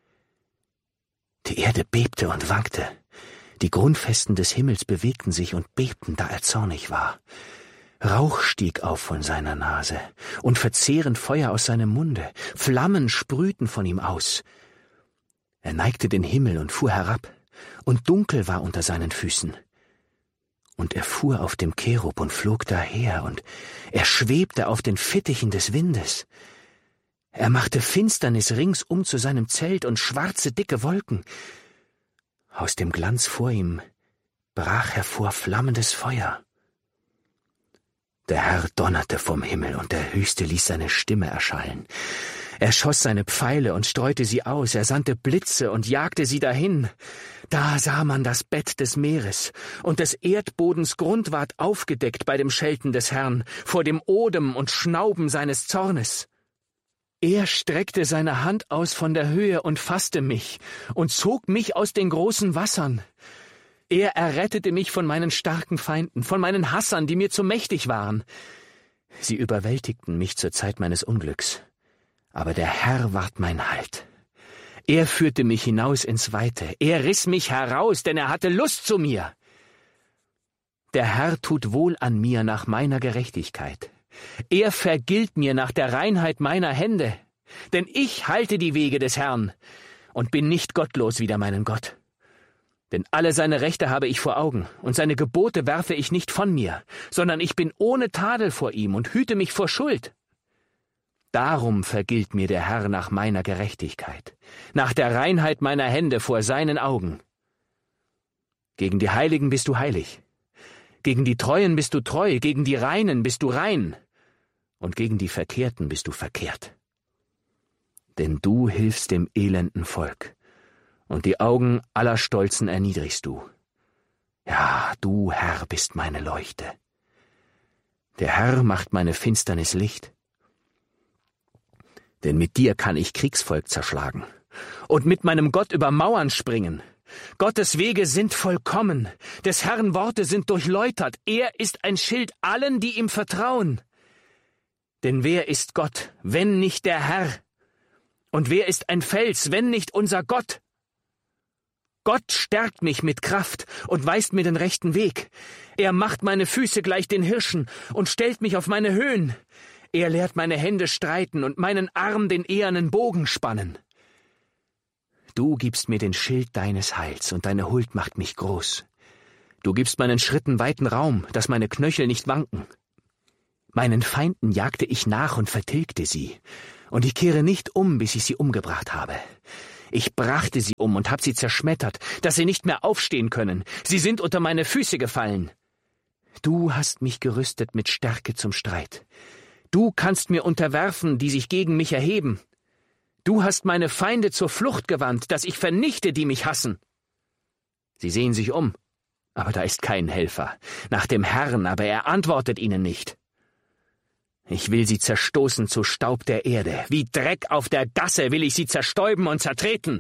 Speaker 8: Die Erde bebte und wankte, die Grundfesten des Himmels bewegten sich und bebten, da er zornig war. Rauch stieg auf von seiner Nase und verzehrend Feuer aus seinem Munde, Flammen sprühten von ihm aus. Er neigte den Himmel und fuhr herab, und dunkel war unter seinen Füßen. Und er fuhr auf dem Cherub und flog daher, und er schwebte auf den Fittichen des Windes. Er machte Finsternis ringsum zu seinem Zelt und schwarze, dicke Wolken. Aus dem Glanz vor ihm brach hervor flammendes Feuer. Der Herr donnerte vom Himmel, und der Höchste ließ seine Stimme erschallen. Er schoss seine Pfeile und streute sie aus, er sandte Blitze und jagte sie dahin. Da sah man das Bett des Meeres, und des Erdbodens Grund ward aufgedeckt bei dem Schelten des Herrn, vor dem Odem und Schnauben seines Zornes. Er streckte seine Hand aus von der Höhe und fasste mich und zog mich aus den großen Wassern. Er errettete mich von meinen starken Feinden, von meinen Hassern, die mir zu mächtig waren. Sie überwältigten mich zur Zeit meines Unglücks. Aber der Herr ward mein Halt. Er führte mich hinaus ins Weite. Er riss mich heraus, denn er hatte Lust zu mir. Der Herr tut wohl an mir nach meiner Gerechtigkeit. Er vergilt mir nach der Reinheit meiner Hände. Denn ich halte die Wege des Herrn und bin nicht gottlos wider meinen Gott. Denn alle seine Rechte habe ich vor Augen, und seine Gebote werfe ich nicht von mir, sondern ich bin ohne Tadel vor ihm und hüte mich vor Schuld. Darum vergilt mir der Herr nach meiner Gerechtigkeit, nach der Reinheit meiner Hände vor seinen Augen. Gegen die Heiligen bist du heilig, gegen die Treuen bist du treu, gegen die Reinen bist du rein, und gegen die Verkehrten bist du verkehrt. Denn du hilfst dem elenden Volk, und die Augen aller Stolzen erniedrigst du. Ja, du, Herr, bist meine Leuchte. Der Herr macht meine Finsternis Licht. Denn mit dir kann ich Kriegsvolk zerschlagen und mit meinem Gott über Mauern springen. Gottes Wege sind vollkommen, des Herrn Worte sind durchläutert. Er ist ein Schild allen, die ihm vertrauen. Denn wer ist Gott, wenn nicht der Herr? Und wer ist ein Fels, wenn nicht unser Gott? Gott stärkt mich mit Kraft und weist mir den rechten Weg. Er macht meine Füße gleich den Hirschen und stellt mich auf meine Höhen. Er lehrt meine Hände streiten und meinen Arm den ehernen Bogen spannen. du gibst mir den Schild deines Heils, und deine Huld macht mich groß. Du gibst meinen Schritten weiten Raum, dass meine Knöchel nicht wanken. Meinen Feinden jagte ich nach und vertilgte sie, und ich kehre nicht um, bis ich sie umgebracht habe. Ich brachte sie um und hab sie zerschmettert, dass sie nicht mehr aufstehen können. Sie sind unter meine Füße gefallen. Du hast mich gerüstet mit Stärke zum Streit. Du kannst mir unterwerfen, die sich gegen mich erheben. Du hast meine Feinde zur Flucht gewandt, dass ich vernichte, die mich hassen. Sie sehen sich um, aber da ist kein Helfer. Nach dem Herrn, aber er antwortet ihnen nicht. Ich will sie zerstoßen zu Staub der Erde. Wie Dreck auf der Gasse will ich sie zerstäuben und zertreten.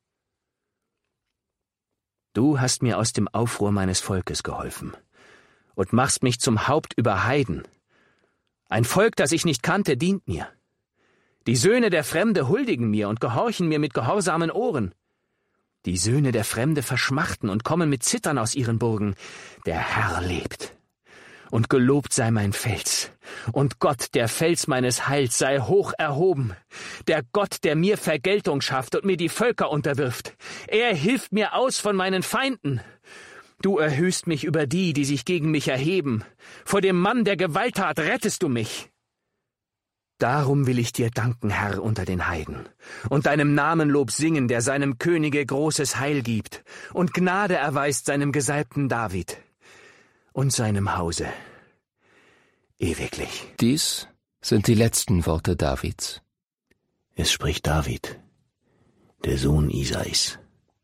Speaker 8: Du hast mir aus dem Aufruhr meines Volkes geholfen und machst mich zum Haupt über Heiden. Ein Volk, das ich nicht kannte, dient mir. Die Söhne der Fremde huldigen mir und gehorchen mir mit gehorsamen Ohren. Die Söhne der Fremde verschmachten und kommen mit Zittern aus ihren Burgen. Der Herr lebt. Und gelobt sei mein Fels. Und Gott, der Fels meines Heils, sei hoch erhoben. Der Gott, der mir Vergeltung schafft und mir die Völker unterwirft. Er hilft mir aus von meinen Feinden. Du erhöhst mich über die, die sich gegen mich erheben. Vor dem Mann der Gewalttat rettest du mich. Darum will ich dir danken, Herr, unter den Heiden, und deinem Namenlob singen, der seinem Könige großes Heil gibt und Gnade erweist seinem Gesalbten David und seinem Hause ewiglich.
Speaker 2: Dies sind die letzten Worte Davids.
Speaker 8: Es spricht David, der Sohn Isais.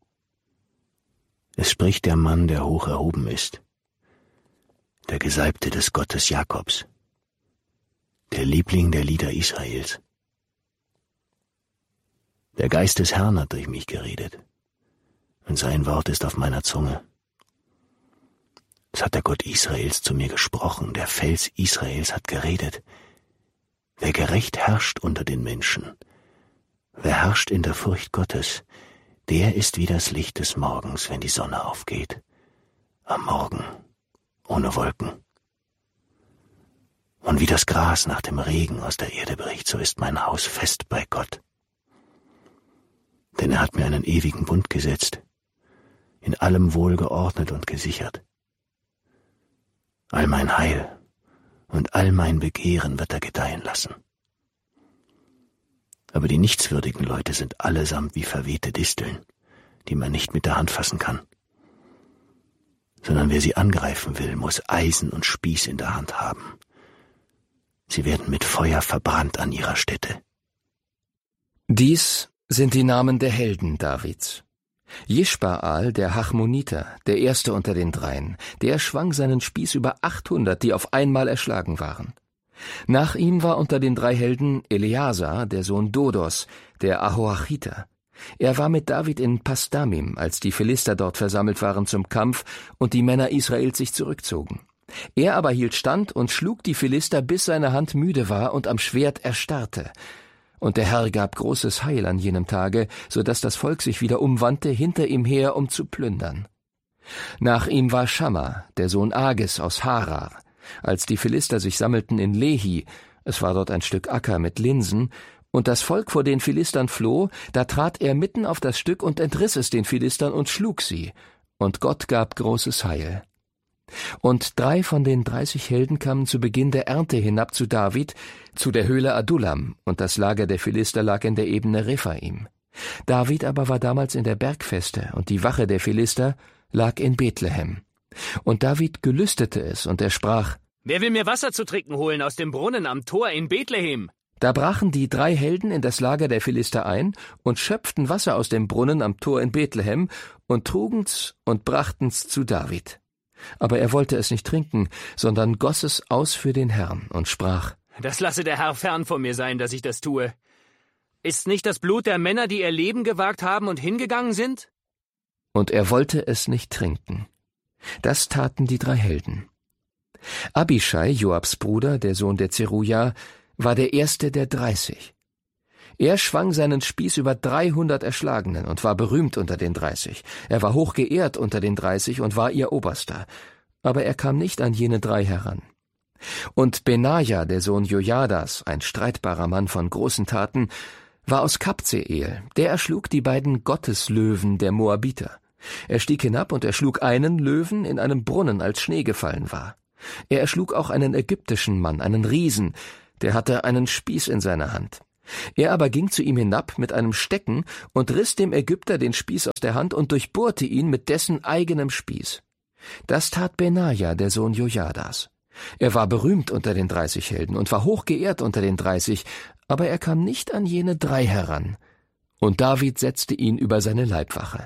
Speaker 8: Es spricht der Mann, der hoch erhoben ist, der Gesalbte des Gottes Jakobs, der Liebling der Lieder Israels. Der Geist des Herrn hat durch mich geredet, und sein Wort ist auf meiner Zunge. Es hat der Gott Israels zu mir gesprochen, der Fels Israels hat geredet. Wer gerecht herrscht unter den Menschen, wer herrscht in der Furcht Gottes, der ist wie das Licht des Morgens, wenn die Sonne aufgeht, am Morgen, ohne Wolken. Und wie das Gras nach dem Regen aus der Erde bricht, so ist mein Haus fest bei Gott. Denn er hat mir einen ewigen Bund gesetzt, in allem wohlgeordnet und gesichert. All mein Heil und all mein Begehren wird er gedeihen lassen. Aber die nichtswürdigen Leute sind allesamt wie verwehte Disteln, die man nicht mit der Hand fassen kann. Sondern wer sie angreifen will, muss Eisen und Spieß in der Hand haben. Sie werden mit Feuer verbrannt an ihrer Stätte.
Speaker 2: Dies sind die Namen der Helden Davids. Jischbaal, der Hachmoniter, der erste unter den dreien, der schwang seinen Spieß über 800, die auf einmal erschlagen waren. Nach ihm war unter den 3 Helden Eleazar, der Sohn Dodos, der Ahoachiter. Er war mit David in Pasdamim, als die Philister dort versammelt waren zum Kampf und die Männer Israels sich zurückzogen. Er aber hielt stand und schlug die Philister, bis seine Hand müde war und am Schwert erstarrte. Und der Herr gab großes Heil an jenem Tage, so dass das Volk sich wieder umwandte hinter ihm her, um zu plündern. Nach ihm war Schamma, der Sohn Ages aus Harar. Als die Philister sich sammelten in Lehi, es war dort ein Stück Acker mit Linsen, und das Volk vor den Philistern floh, da trat er mitten auf das Stück und entriss es den Philistern und schlug sie, und Gott gab großes Heil. Und 3 von den 30 Helden kamen zu Beginn der Ernte hinab zu David, zu der Höhle Adullam, und das Lager der Philister lag in der Ebene Rephaim. David aber war damals in der Bergfeste, und die Wache der Philister lag in Bethlehem. Und David gelüstete es, und er sprach:
Speaker 10: Wer will mir Wasser zu trinken holen aus dem Brunnen am Tor in Bethlehem?
Speaker 2: Da brachen die 3 Helden in das Lager der Philister ein und schöpften Wasser aus dem Brunnen am Tor in Bethlehem und trugen's und brachten's zu David. Aber er wollte es nicht trinken, sondern goss es aus für den Herrn und sprach:
Speaker 10: Das lasse der Herr fern von mir sein, dass ich das tue. Ist nicht das Blut der Männer, die ihr Leben gewagt haben und hingegangen sind?
Speaker 2: Und er wollte es nicht trinken. Das taten die 3 Helden. Abischai, Joabs Bruder, der Sohn der Zeruja, war der erste der 30. Er schwang seinen Spieß über 300 Erschlagenen und war berühmt unter den 30. Er war hoch geehrt unter den 30 und war ihr Oberster. Aber er kam nicht an jene 3 heran. Und Benaja, der Sohn Jojadas, ein streitbarer Mann von großen Taten, war aus Kabzeel. Der erschlug die beiden Gotteslöwen der Moabiter. Er stieg hinab und erschlug einen Löwen in einem Brunnen, als Schnee gefallen war. Er erschlug auch einen ägyptischen Mann, einen Riesen, der hatte einen Spieß in seiner Hand. Er aber ging zu ihm hinab mit einem Stecken und riss dem Ägypter den Spieß aus der Hand und durchbohrte ihn mit dessen eigenem Spieß. Das tat Benaja, der Sohn Jojadas. Er war berühmt unter den 30 Helden und war hochgeehrt unter den 30, aber er kam nicht an jene 3 heran. Und David setzte ihn über seine Leibwache.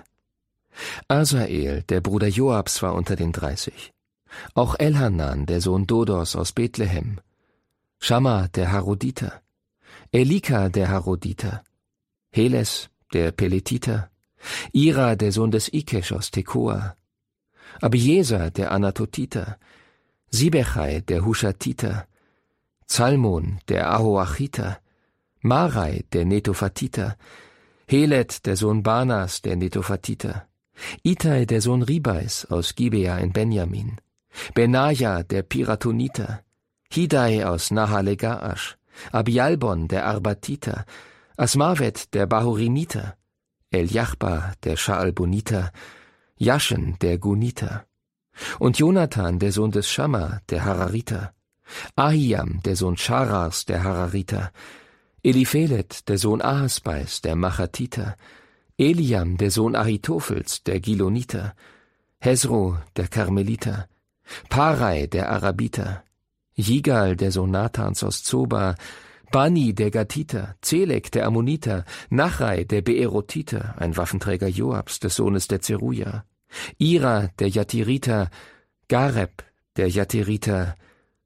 Speaker 2: Asael, der Bruder Joabs, war unter den 30. Auch Elhanan, der Sohn Dodos aus Bethlehem. Schamma, der Haroditer. Elika, der Haroditer. Heles, der Peletiter. Ira, der Sohn des Ikesh aus Tekoa. Abieser, der Anatotiter. Sibechai, der Hushatiter. Zalmon, der Ahoachiter. Marai, der Netophatiter. Helet, der Sohn Banas, der Netophatiter. Itai, der Sohn Ribais aus Gibea in Benjamin. Benaja, der Piratoniter. Hidai aus Nahale-Gaash. Abialbon, der Arbatiter. Asmavet, der Bahurimiter. Eljachba, der Schaalboniter. Jaschen, der Guniter. Und Jonathan, der Sohn des Schamma, der Harariter. Ahiam, der Sohn Scharars, der Harariter. Eliphelet, der Sohn Ahasbais, der Machatiter. Eliam, der Sohn Ahitophels, der Giloniter. Hezro, der Karmeliter. Parai, der Arabiter. Jigal, der Sohn Nathans aus Zoba. Bani, der Gatiter. Zelek, der Ammoniter. Nachrai, der Beerotiter, ein Waffenträger Joabs, des Sohnes der Zeruja. Ira, der Jatiriter. Gareb, der Jatiriter.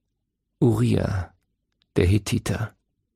Speaker 2: Uriah, der Hethiter.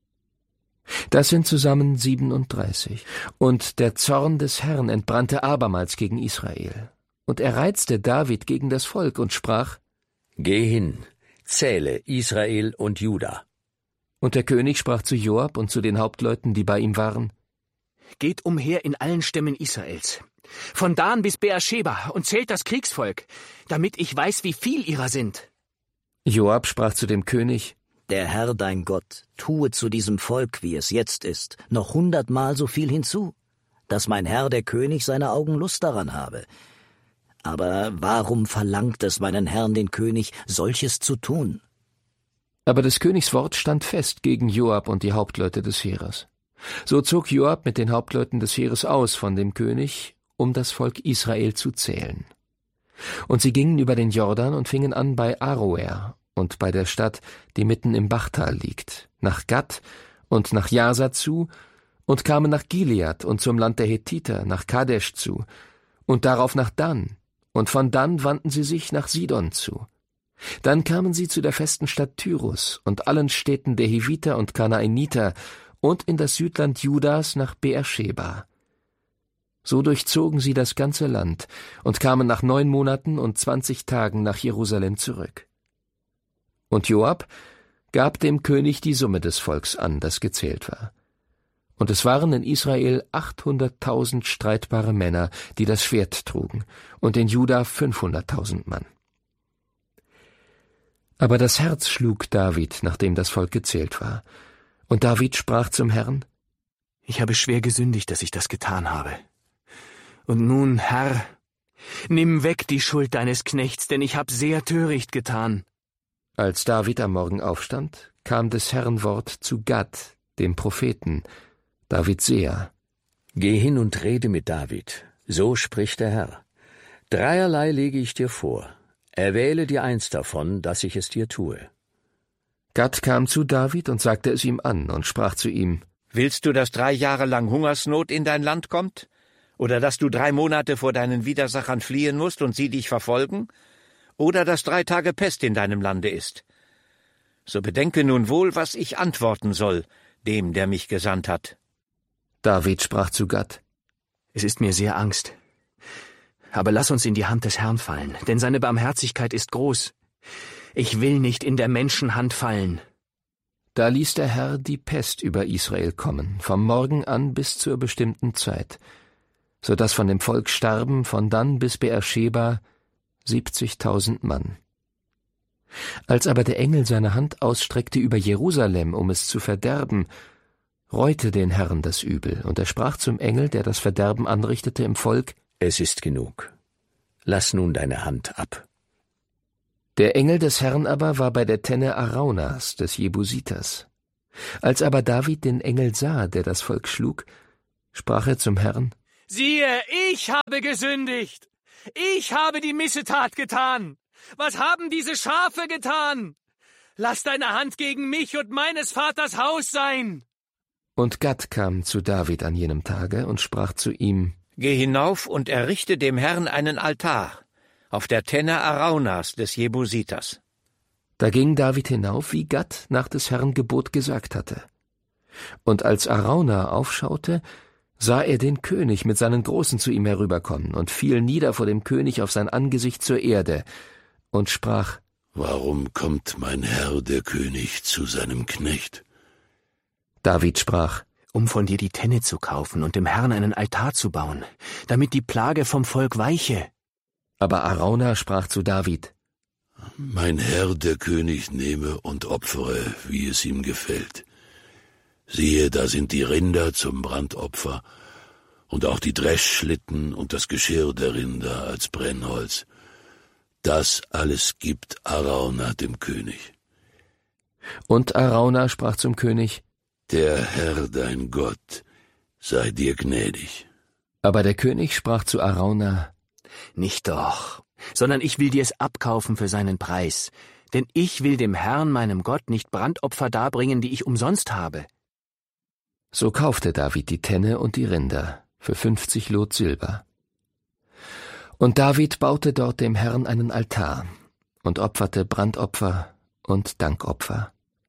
Speaker 2: Das sind zusammen 37. Und der Zorn des Herrn entbrannte abermals gegen Israel. Und er reizte David gegen das Volk und sprach:
Speaker 11: Geh hin, zähle Israel und Juda.
Speaker 2: Und der König sprach zu Joab und zu den Hauptleuten, die bei ihm waren:
Speaker 8: Geht umher in allen Stämmen Israels, von Dan bis Beersheba, und zählt das Kriegsvolk, damit ich weiß, wie viel ihrer sind.
Speaker 2: Joab sprach zu dem König:
Speaker 11: Der Herr dein Gott tue zu diesem Volk, wie es jetzt ist, noch 100-mal so viel hinzu, dass mein Herr der König seine Augen Lust daran habe. Aber warum verlangt es meinen Herrn den König, solches zu tun?
Speaker 2: Aber des Königs Wort stand fest gegen Joab und die Hauptleute des Heeres. So zog Joab mit den Hauptleuten des Heeres aus von dem König, um das Volk Israel zu zählen. Und sie gingen über den Jordan und fingen an bei Aroer und bei der Stadt, die mitten im Bachtal liegt, nach Gad und nach Jasa zu, und kamen nach Gilead und zum Land der Hethiter, nach Kadesh zu, und darauf nach Dan, und von Dan wandten sie sich nach Sidon zu. Dann kamen sie zu der festen Stadt Tyrus und allen Städten der Hiviter und Kanaaniter und in das Südland Judas nach Beersheba. So durchzogen sie das ganze Land und kamen nach 9 Monaten und 20 Tagen nach Jerusalem zurück. Und Joab gab dem König die Summe des Volks an, das gezählt war. Und es waren in Israel 800.000 streitbare Männer, die das Schwert trugen, und in Juda 500.000 Mann. Aber das Herz schlug David, nachdem das Volk gezählt war. Und David sprach zum Herrn:
Speaker 8: Ich habe schwer gesündigt, dass ich das getan habe. Und nun, Herr, nimm weg die Schuld deines Knechts, denn ich habe sehr töricht getan.
Speaker 2: Als David am Morgen aufstand, kam des Herrn Wort zu Gad, dem Propheten, Davids Seher.
Speaker 11: Geh hin und rede mit David, so spricht der Herr. 3 lege ich dir vor. Erwähle dir eins davon, dass ich es dir tue.
Speaker 2: Gad kam zu David und sagte es ihm an und sprach zu ihm:
Speaker 12: Willst du, dass 3 Jahre lang Hungersnot in dein Land kommt? Oder dass du 3 Monate vor deinen Widersachern fliehen musst und sie dich verfolgen? Oder dass 3 Tage Pest in deinem Lande ist? So bedenke nun wohl, was ich antworten soll, dem, der mich gesandt hat.
Speaker 2: David sprach zu Gad:
Speaker 8: Es ist mir sehr Angst. Aber lass uns in die Hand des Herrn fallen, denn seine Barmherzigkeit ist groß. Ich will nicht in der Menschenhand fallen.
Speaker 2: Da ließ der Herr die Pest über Israel kommen, vom Morgen an bis zur bestimmten Zeit, so dass von dem Volk starben von Dan bis Beersheba 70.000 Mann. Als aber der Engel seine Hand ausstreckte über Jerusalem, um es zu verderben, reute den Herrn das Übel, und er sprach zum Engel, der das Verderben anrichtete im Volk:
Speaker 8: Es ist genug. Lass nun deine Hand ab.
Speaker 2: Der Engel des Herrn aber war bei der Tenne Araunas, des Jebusiters. Als aber David den Engel sah, der das Volk schlug, sprach er zum Herrn:
Speaker 10: Siehe, ich habe gesündigt. Ich habe die Missetat getan. Was haben diese Schafe getan? Lass deine Hand gegen mich und meines Vaters Haus sein.
Speaker 2: Und Gad kam zu David an jenem Tage und sprach zu ihm:
Speaker 12: Geh hinauf und errichte dem Herrn einen Altar auf der Tenne Araunas des Jebusiters.
Speaker 2: Da ging David hinauf, wie Gad nach des Herrn Gebot gesagt hatte. Und als Arauna aufschaute, sah er den König mit seinen Großen zu ihm herüberkommen und fiel nieder vor dem König auf sein Angesicht zur Erde und sprach:
Speaker 18: Warum kommt mein Herr der König zu seinem Knecht?
Speaker 2: David sprach:
Speaker 8: Um von dir die Tenne zu kaufen und dem Herrn einen Altar zu bauen, damit die Plage vom Volk weiche.
Speaker 2: Aber Arauna sprach zu David:
Speaker 18: Mein Herr der König nehme und opfere, wie es ihm gefällt. Siehe, da sind die Rinder zum Brandopfer und auch die Dreschschlitten und das Geschirr der Rinder als Brennholz. Das alles gibt Arauna dem König.
Speaker 2: Und Arauna sprach zum König:
Speaker 18: Der Herr dein Gott sei dir gnädig.
Speaker 2: Aber der König sprach zu Arauna:
Speaker 8: Nicht doch, sondern ich will dir es abkaufen für seinen Preis, denn ich will dem Herrn, meinem Gott, nicht Brandopfer darbringen, die ich umsonst habe.
Speaker 2: So kaufte David die Tenne und die Rinder für 50 Lot Silber. Und David baute dort dem Herrn einen Altar und opferte Brandopfer und Dankopfer.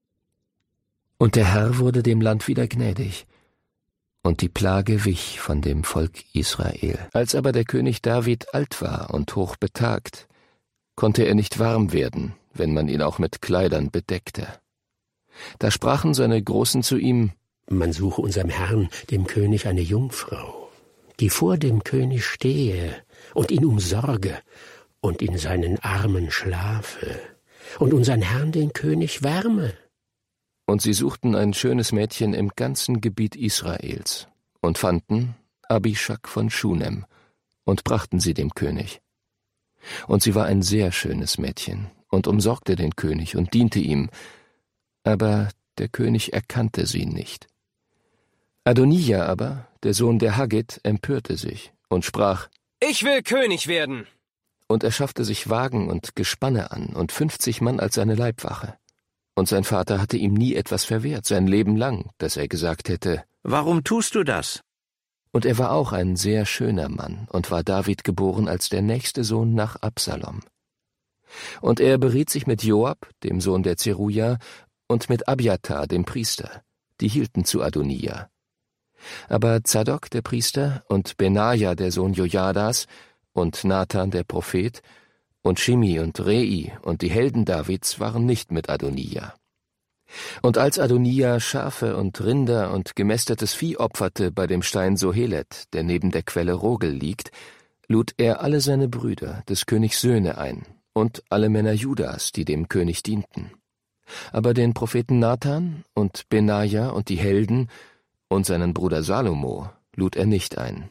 Speaker 2: Und der Herr wurde dem Land wieder gnädig, und die Plage wich von dem Volk Israel. Als aber der König David alt war und hochbetagt, konnte er nicht warm werden, wenn man ihn auch mit Kleidern bedeckte. Da sprachen seine Großen zu ihm:
Speaker 1: Man suche unserem Herrn, dem König, eine Jungfrau, die vor dem König stehe und ihn umsorge und in seinen Armen schlafe und unseren Herrn, den König, wärme.
Speaker 2: Und sie suchten ein schönes Mädchen im ganzen Gebiet Israels und fanden Abishag von Schunem und brachten sie dem König. Und sie war ein sehr schönes Mädchen und umsorgte den König und diente ihm, aber der König erkannte sie nicht. Adonija aber, der Sohn der Haggit, empörte sich und sprach:
Speaker 10: Ich will König werden.
Speaker 2: Und er schaffte sich Wagen und Gespanne an und 50 Mann als seine Leibwache. Und sein Vater hatte ihm nie etwas verwehrt, sein Leben lang, dass er gesagt hätte:
Speaker 12: Warum tust du das?
Speaker 2: Und er war auch ein sehr schöner Mann und war David geboren als der nächste Sohn nach Absalom. Und er beriet sich mit Joab, dem Sohn der Zeruja, und mit Abjatar, dem Priester, die hielten zu Adonija. Aber Zadok, der Priester, und Benaja, der Sohn Jojadas, und Nathan, der Prophet, und Shimi und Rei und die Helden Davids waren nicht mit Adonija. Und als Adonija Schafe und Rinder und gemästetes Vieh opferte bei dem Stein Sohelet, der neben der Quelle Rogel liegt, lud er alle seine Brüder, des Königs Söhne, ein, und alle Männer Judas, die dem König dienten. Aber den Propheten Nathan und Benaja und die Helden und seinen Bruder Salomo lud er nicht ein.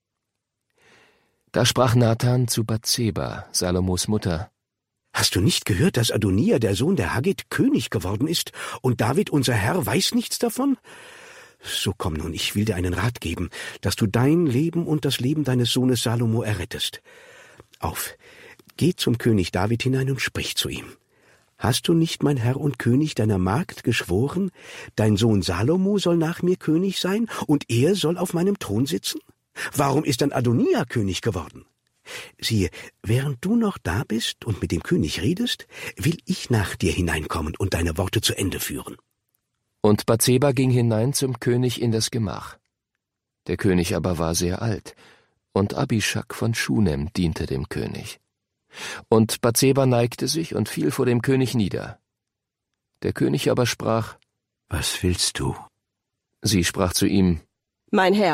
Speaker 2: Da sprach Nathan zu Bathseba, Salomos Mutter:
Speaker 19: Hast du nicht gehört, dass Adonija, der Sohn der Haggit, König geworden ist, und David, unser Herr, weiß nichts davon? So komm nun, ich will dir einen Rat geben, dass du dein Leben und das Leben deines Sohnes Salomo errettest. Auf, geh zum König David hinein und sprich zu ihm. Hast du nicht, mein Herr und König, deiner Magd geschworen, dein Sohn Salomo soll nach mir König sein, und er soll auf meinem Thron sitzen? Warum ist dann Adonija König geworden? Siehe, während du noch da bist und mit dem König redest, will ich nach dir hineinkommen und deine Worte zu Ende führen.
Speaker 2: Und Bathseba ging hinein zum König in das Gemach. Der König aber war sehr alt, und Abishag von Schunem diente dem König. Und Bathseba neigte sich und fiel vor dem König nieder. Der König aber sprach:
Speaker 19: Was willst du?
Speaker 2: Sie sprach zu ihm:
Speaker 20: Mein Herr,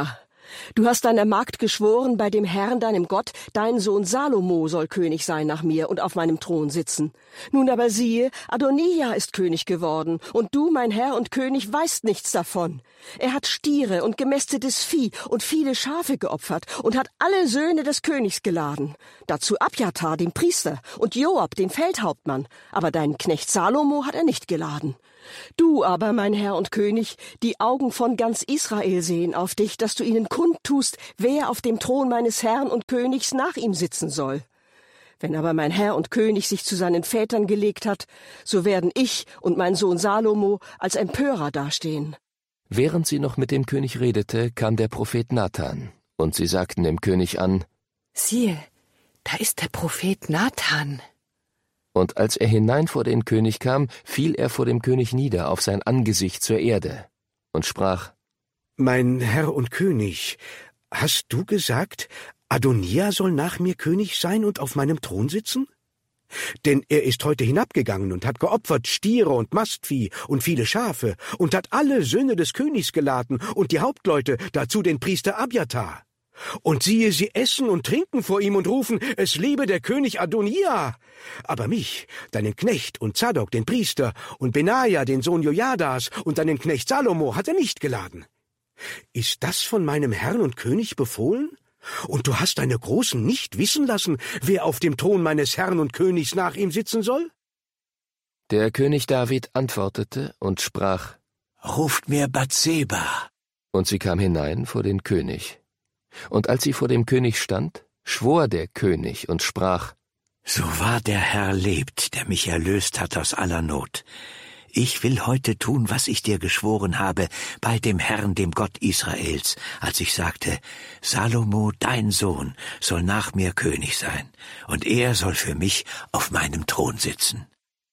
Speaker 20: Du hast deiner Magd geschworen, bei dem Herrn, deinem Gott, dein Sohn Salomo soll König sein nach mir und auf meinem Thron sitzen. Nun aber siehe, Adonija ist König geworden, und du, mein Herr und König, weißt nichts davon. Er hat Stiere und gemästetes Vieh und viele Schafe geopfert und hat alle Söhne des Königs geladen. Dazu Abjatar, den Priester, und Joab, den Feldhauptmann, aber deinen Knecht Salomo hat er nicht geladen. Du aber, mein Herr und König, die Augen von ganz Israel sehen auf dich, dass du ihnen kundtust, wer auf dem Thron meines Herrn und Königs nach ihm sitzen soll. Wenn aber mein Herr und König sich zu seinen Vätern gelegt hat, so werden ich und mein Sohn Salomo als Empörer dastehen.
Speaker 2: Während sie noch mit dem König redete, kam der Prophet Nathan, und sie sagten dem König an:
Speaker 21: Siehe, da ist der Prophet Nathan.
Speaker 2: Und als er hinein vor den König kam, fiel er vor dem König nieder auf sein Angesicht zur Erde und sprach:
Speaker 19: Mein Herr und König, hast du gesagt, Adonija soll nach mir König sein und auf meinem Thron sitzen? Denn er ist heute hinabgegangen und hat geopfert Stiere und Mastvieh und viele Schafe und hat alle Söhne des Königs geladen und die Hauptleute, dazu den Priester Abjatar. Und siehe, sie essen und trinken vor ihm und rufen, es lebe der König Adonija. Aber mich, deinen Knecht und Zadok, den Priester, und Benaja, den Sohn Jojadas, und deinen Knecht Salomo hat er nicht geladen. Ist das von meinem Herrn und König befohlen? Und du hast deine Großen nicht wissen lassen, wer auf dem Thron meines Herrn und Königs nach ihm sitzen soll?
Speaker 2: Der König David antwortete und sprach:
Speaker 8: Ruft mir Bathseba.
Speaker 2: Und sie kam hinein vor den König. Und als sie vor dem König stand, schwor der König und sprach:
Speaker 8: So wahr der Herr lebt, der mich erlöst hat aus aller Not. Ich will heute tun, was ich dir geschworen habe, bei dem Herrn, dem Gott Israels, als ich sagte, Salomo, dein Sohn, soll nach mir König sein, und er soll für mich auf meinem Thron sitzen.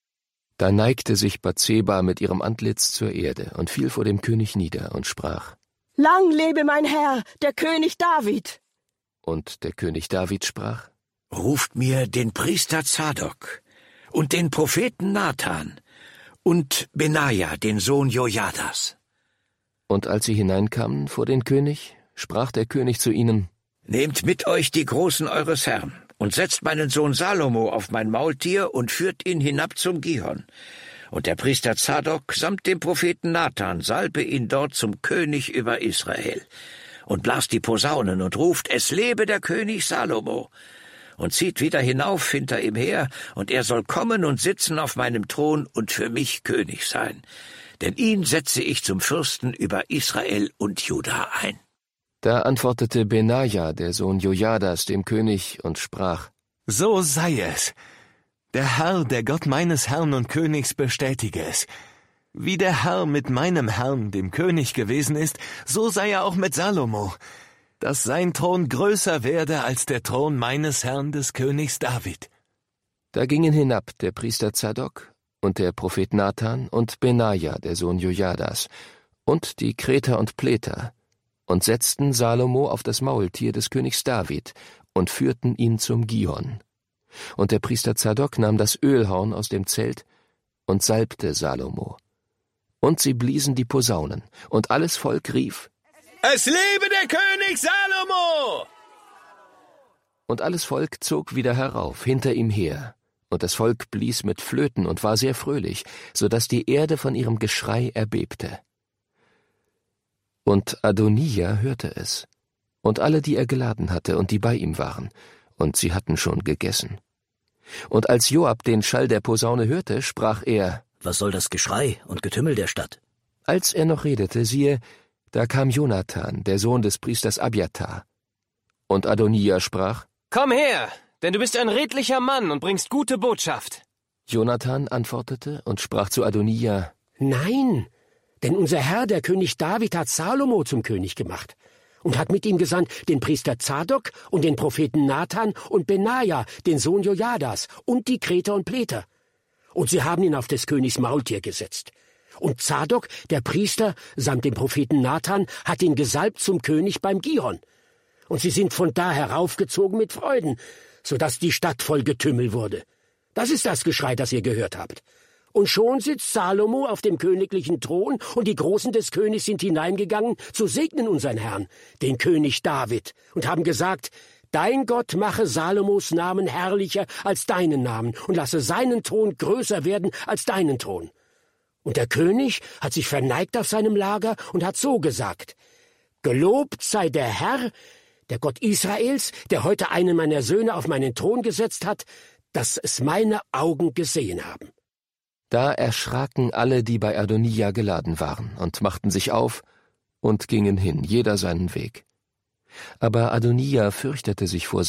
Speaker 2: Da neigte sich Bathseba mit ihrem Antlitz zur Erde und fiel vor dem König nieder und sprach:
Speaker 20: Lang lebe mein Herr, der König David!
Speaker 2: Und der König David sprach:
Speaker 8: Ruft mir den Priester Zadok und den Propheten Nathan und Benaja, den Sohn Jojadas.
Speaker 2: Und als sie hineinkamen vor den König, sprach der König zu ihnen:
Speaker 8: Nehmt mit euch die Großen eures Herrn und setzt meinen Sohn Salomo auf mein Maultier und führt ihn hinab zum Gihon. Und der Priester Zadok samt dem Propheten Nathan salbe ihn dort zum König über Israel und blast die Posaunen und ruft, es lebe der König Salomo, und zieht wieder hinauf hinter ihm her, und er soll kommen und sitzen auf meinem Thron und für mich König sein. Denn ihn setze ich zum Fürsten über Israel und Juda ein.
Speaker 2: Da antwortete Benaja, der Sohn Jojadas, dem König und sprach:
Speaker 7: So sei es. Der Herr, der Gott meines Herrn und Königs, bestätige es. Wie der Herr mit meinem Herrn, dem König, gewesen ist, so sei er auch mit Salomo, dass sein Thron größer werde als der Thron meines Herrn, des Königs David.
Speaker 2: Da gingen hinab der Priester Zadok und der Prophet Nathan und Benaja, der Sohn Jojadas, und die Kreter und Pleter, und setzten Salomo auf das Maultier des Königs David und führten ihn zum Gihon. Und der Priester Zadok nahm das Ölhorn aus dem Zelt und salbte Salomo. Und sie bliesen die Posaunen, und alles Volk rief:
Speaker 7: Es lebe der König Salomo!
Speaker 2: Und alles Volk zog wieder herauf, hinter ihm her, und das Volk blies mit Flöten und war sehr fröhlich, so dass die Erde von ihrem Geschrei erbebte. Und Adonija hörte es, und alle, die er geladen hatte und die bei ihm waren, und sie hatten schon gegessen. Und als Joab den Schall der Posaune hörte, sprach er:
Speaker 11: Was soll das Geschrei und Getümmel der Stadt?
Speaker 2: Als er noch redete, siehe, da kam Jonathan, der Sohn des Priesters Abjatar. Und Adonija sprach:
Speaker 10: Komm her, denn du bist ein redlicher Mann und bringst gute Botschaft.
Speaker 2: Jonathan antwortete und sprach zu Adonija:
Speaker 1: Nein, denn unser Herr, der König David, hat Salomo zum König gemacht und hat mit ihm gesandt den Priester Zadok und den Propheten Nathan und Benaja, den Sohn Jojadas, und die Kreter und Pleter. Und sie haben ihn auf des Königs Maultier gesetzt. Und Zadok, der Priester, samt dem Propheten Nathan, hat ihn gesalbt zum König beim Gihon. Und sie sind von da heraufgezogen mit Freuden, so dass die Stadt voll Getümmel wurde. Das ist das Geschrei, das ihr gehört habt. Und schon sitzt Salomo auf dem königlichen Thron, und die Großen des Königs sind hineingegangen, zu segnen unseren Herrn, den König David, und haben gesagt, dein Gott mache Salomos Namen herrlicher als deinen Namen und lasse seinen Thron größer werden als deinen Thron. Und der König hat sich verneigt auf seinem Lager und hat so gesagt, gelobt sei der Herr, der Gott Israels, der heute einen meiner Söhne auf meinen Thron gesetzt hat, dass es meine Augen gesehen haben.
Speaker 2: Da erschraken alle, die bei Adonija geladen waren, und machten sich auf und gingen hin, jeder seinen Weg. Aber Adonija fürchtete sich vor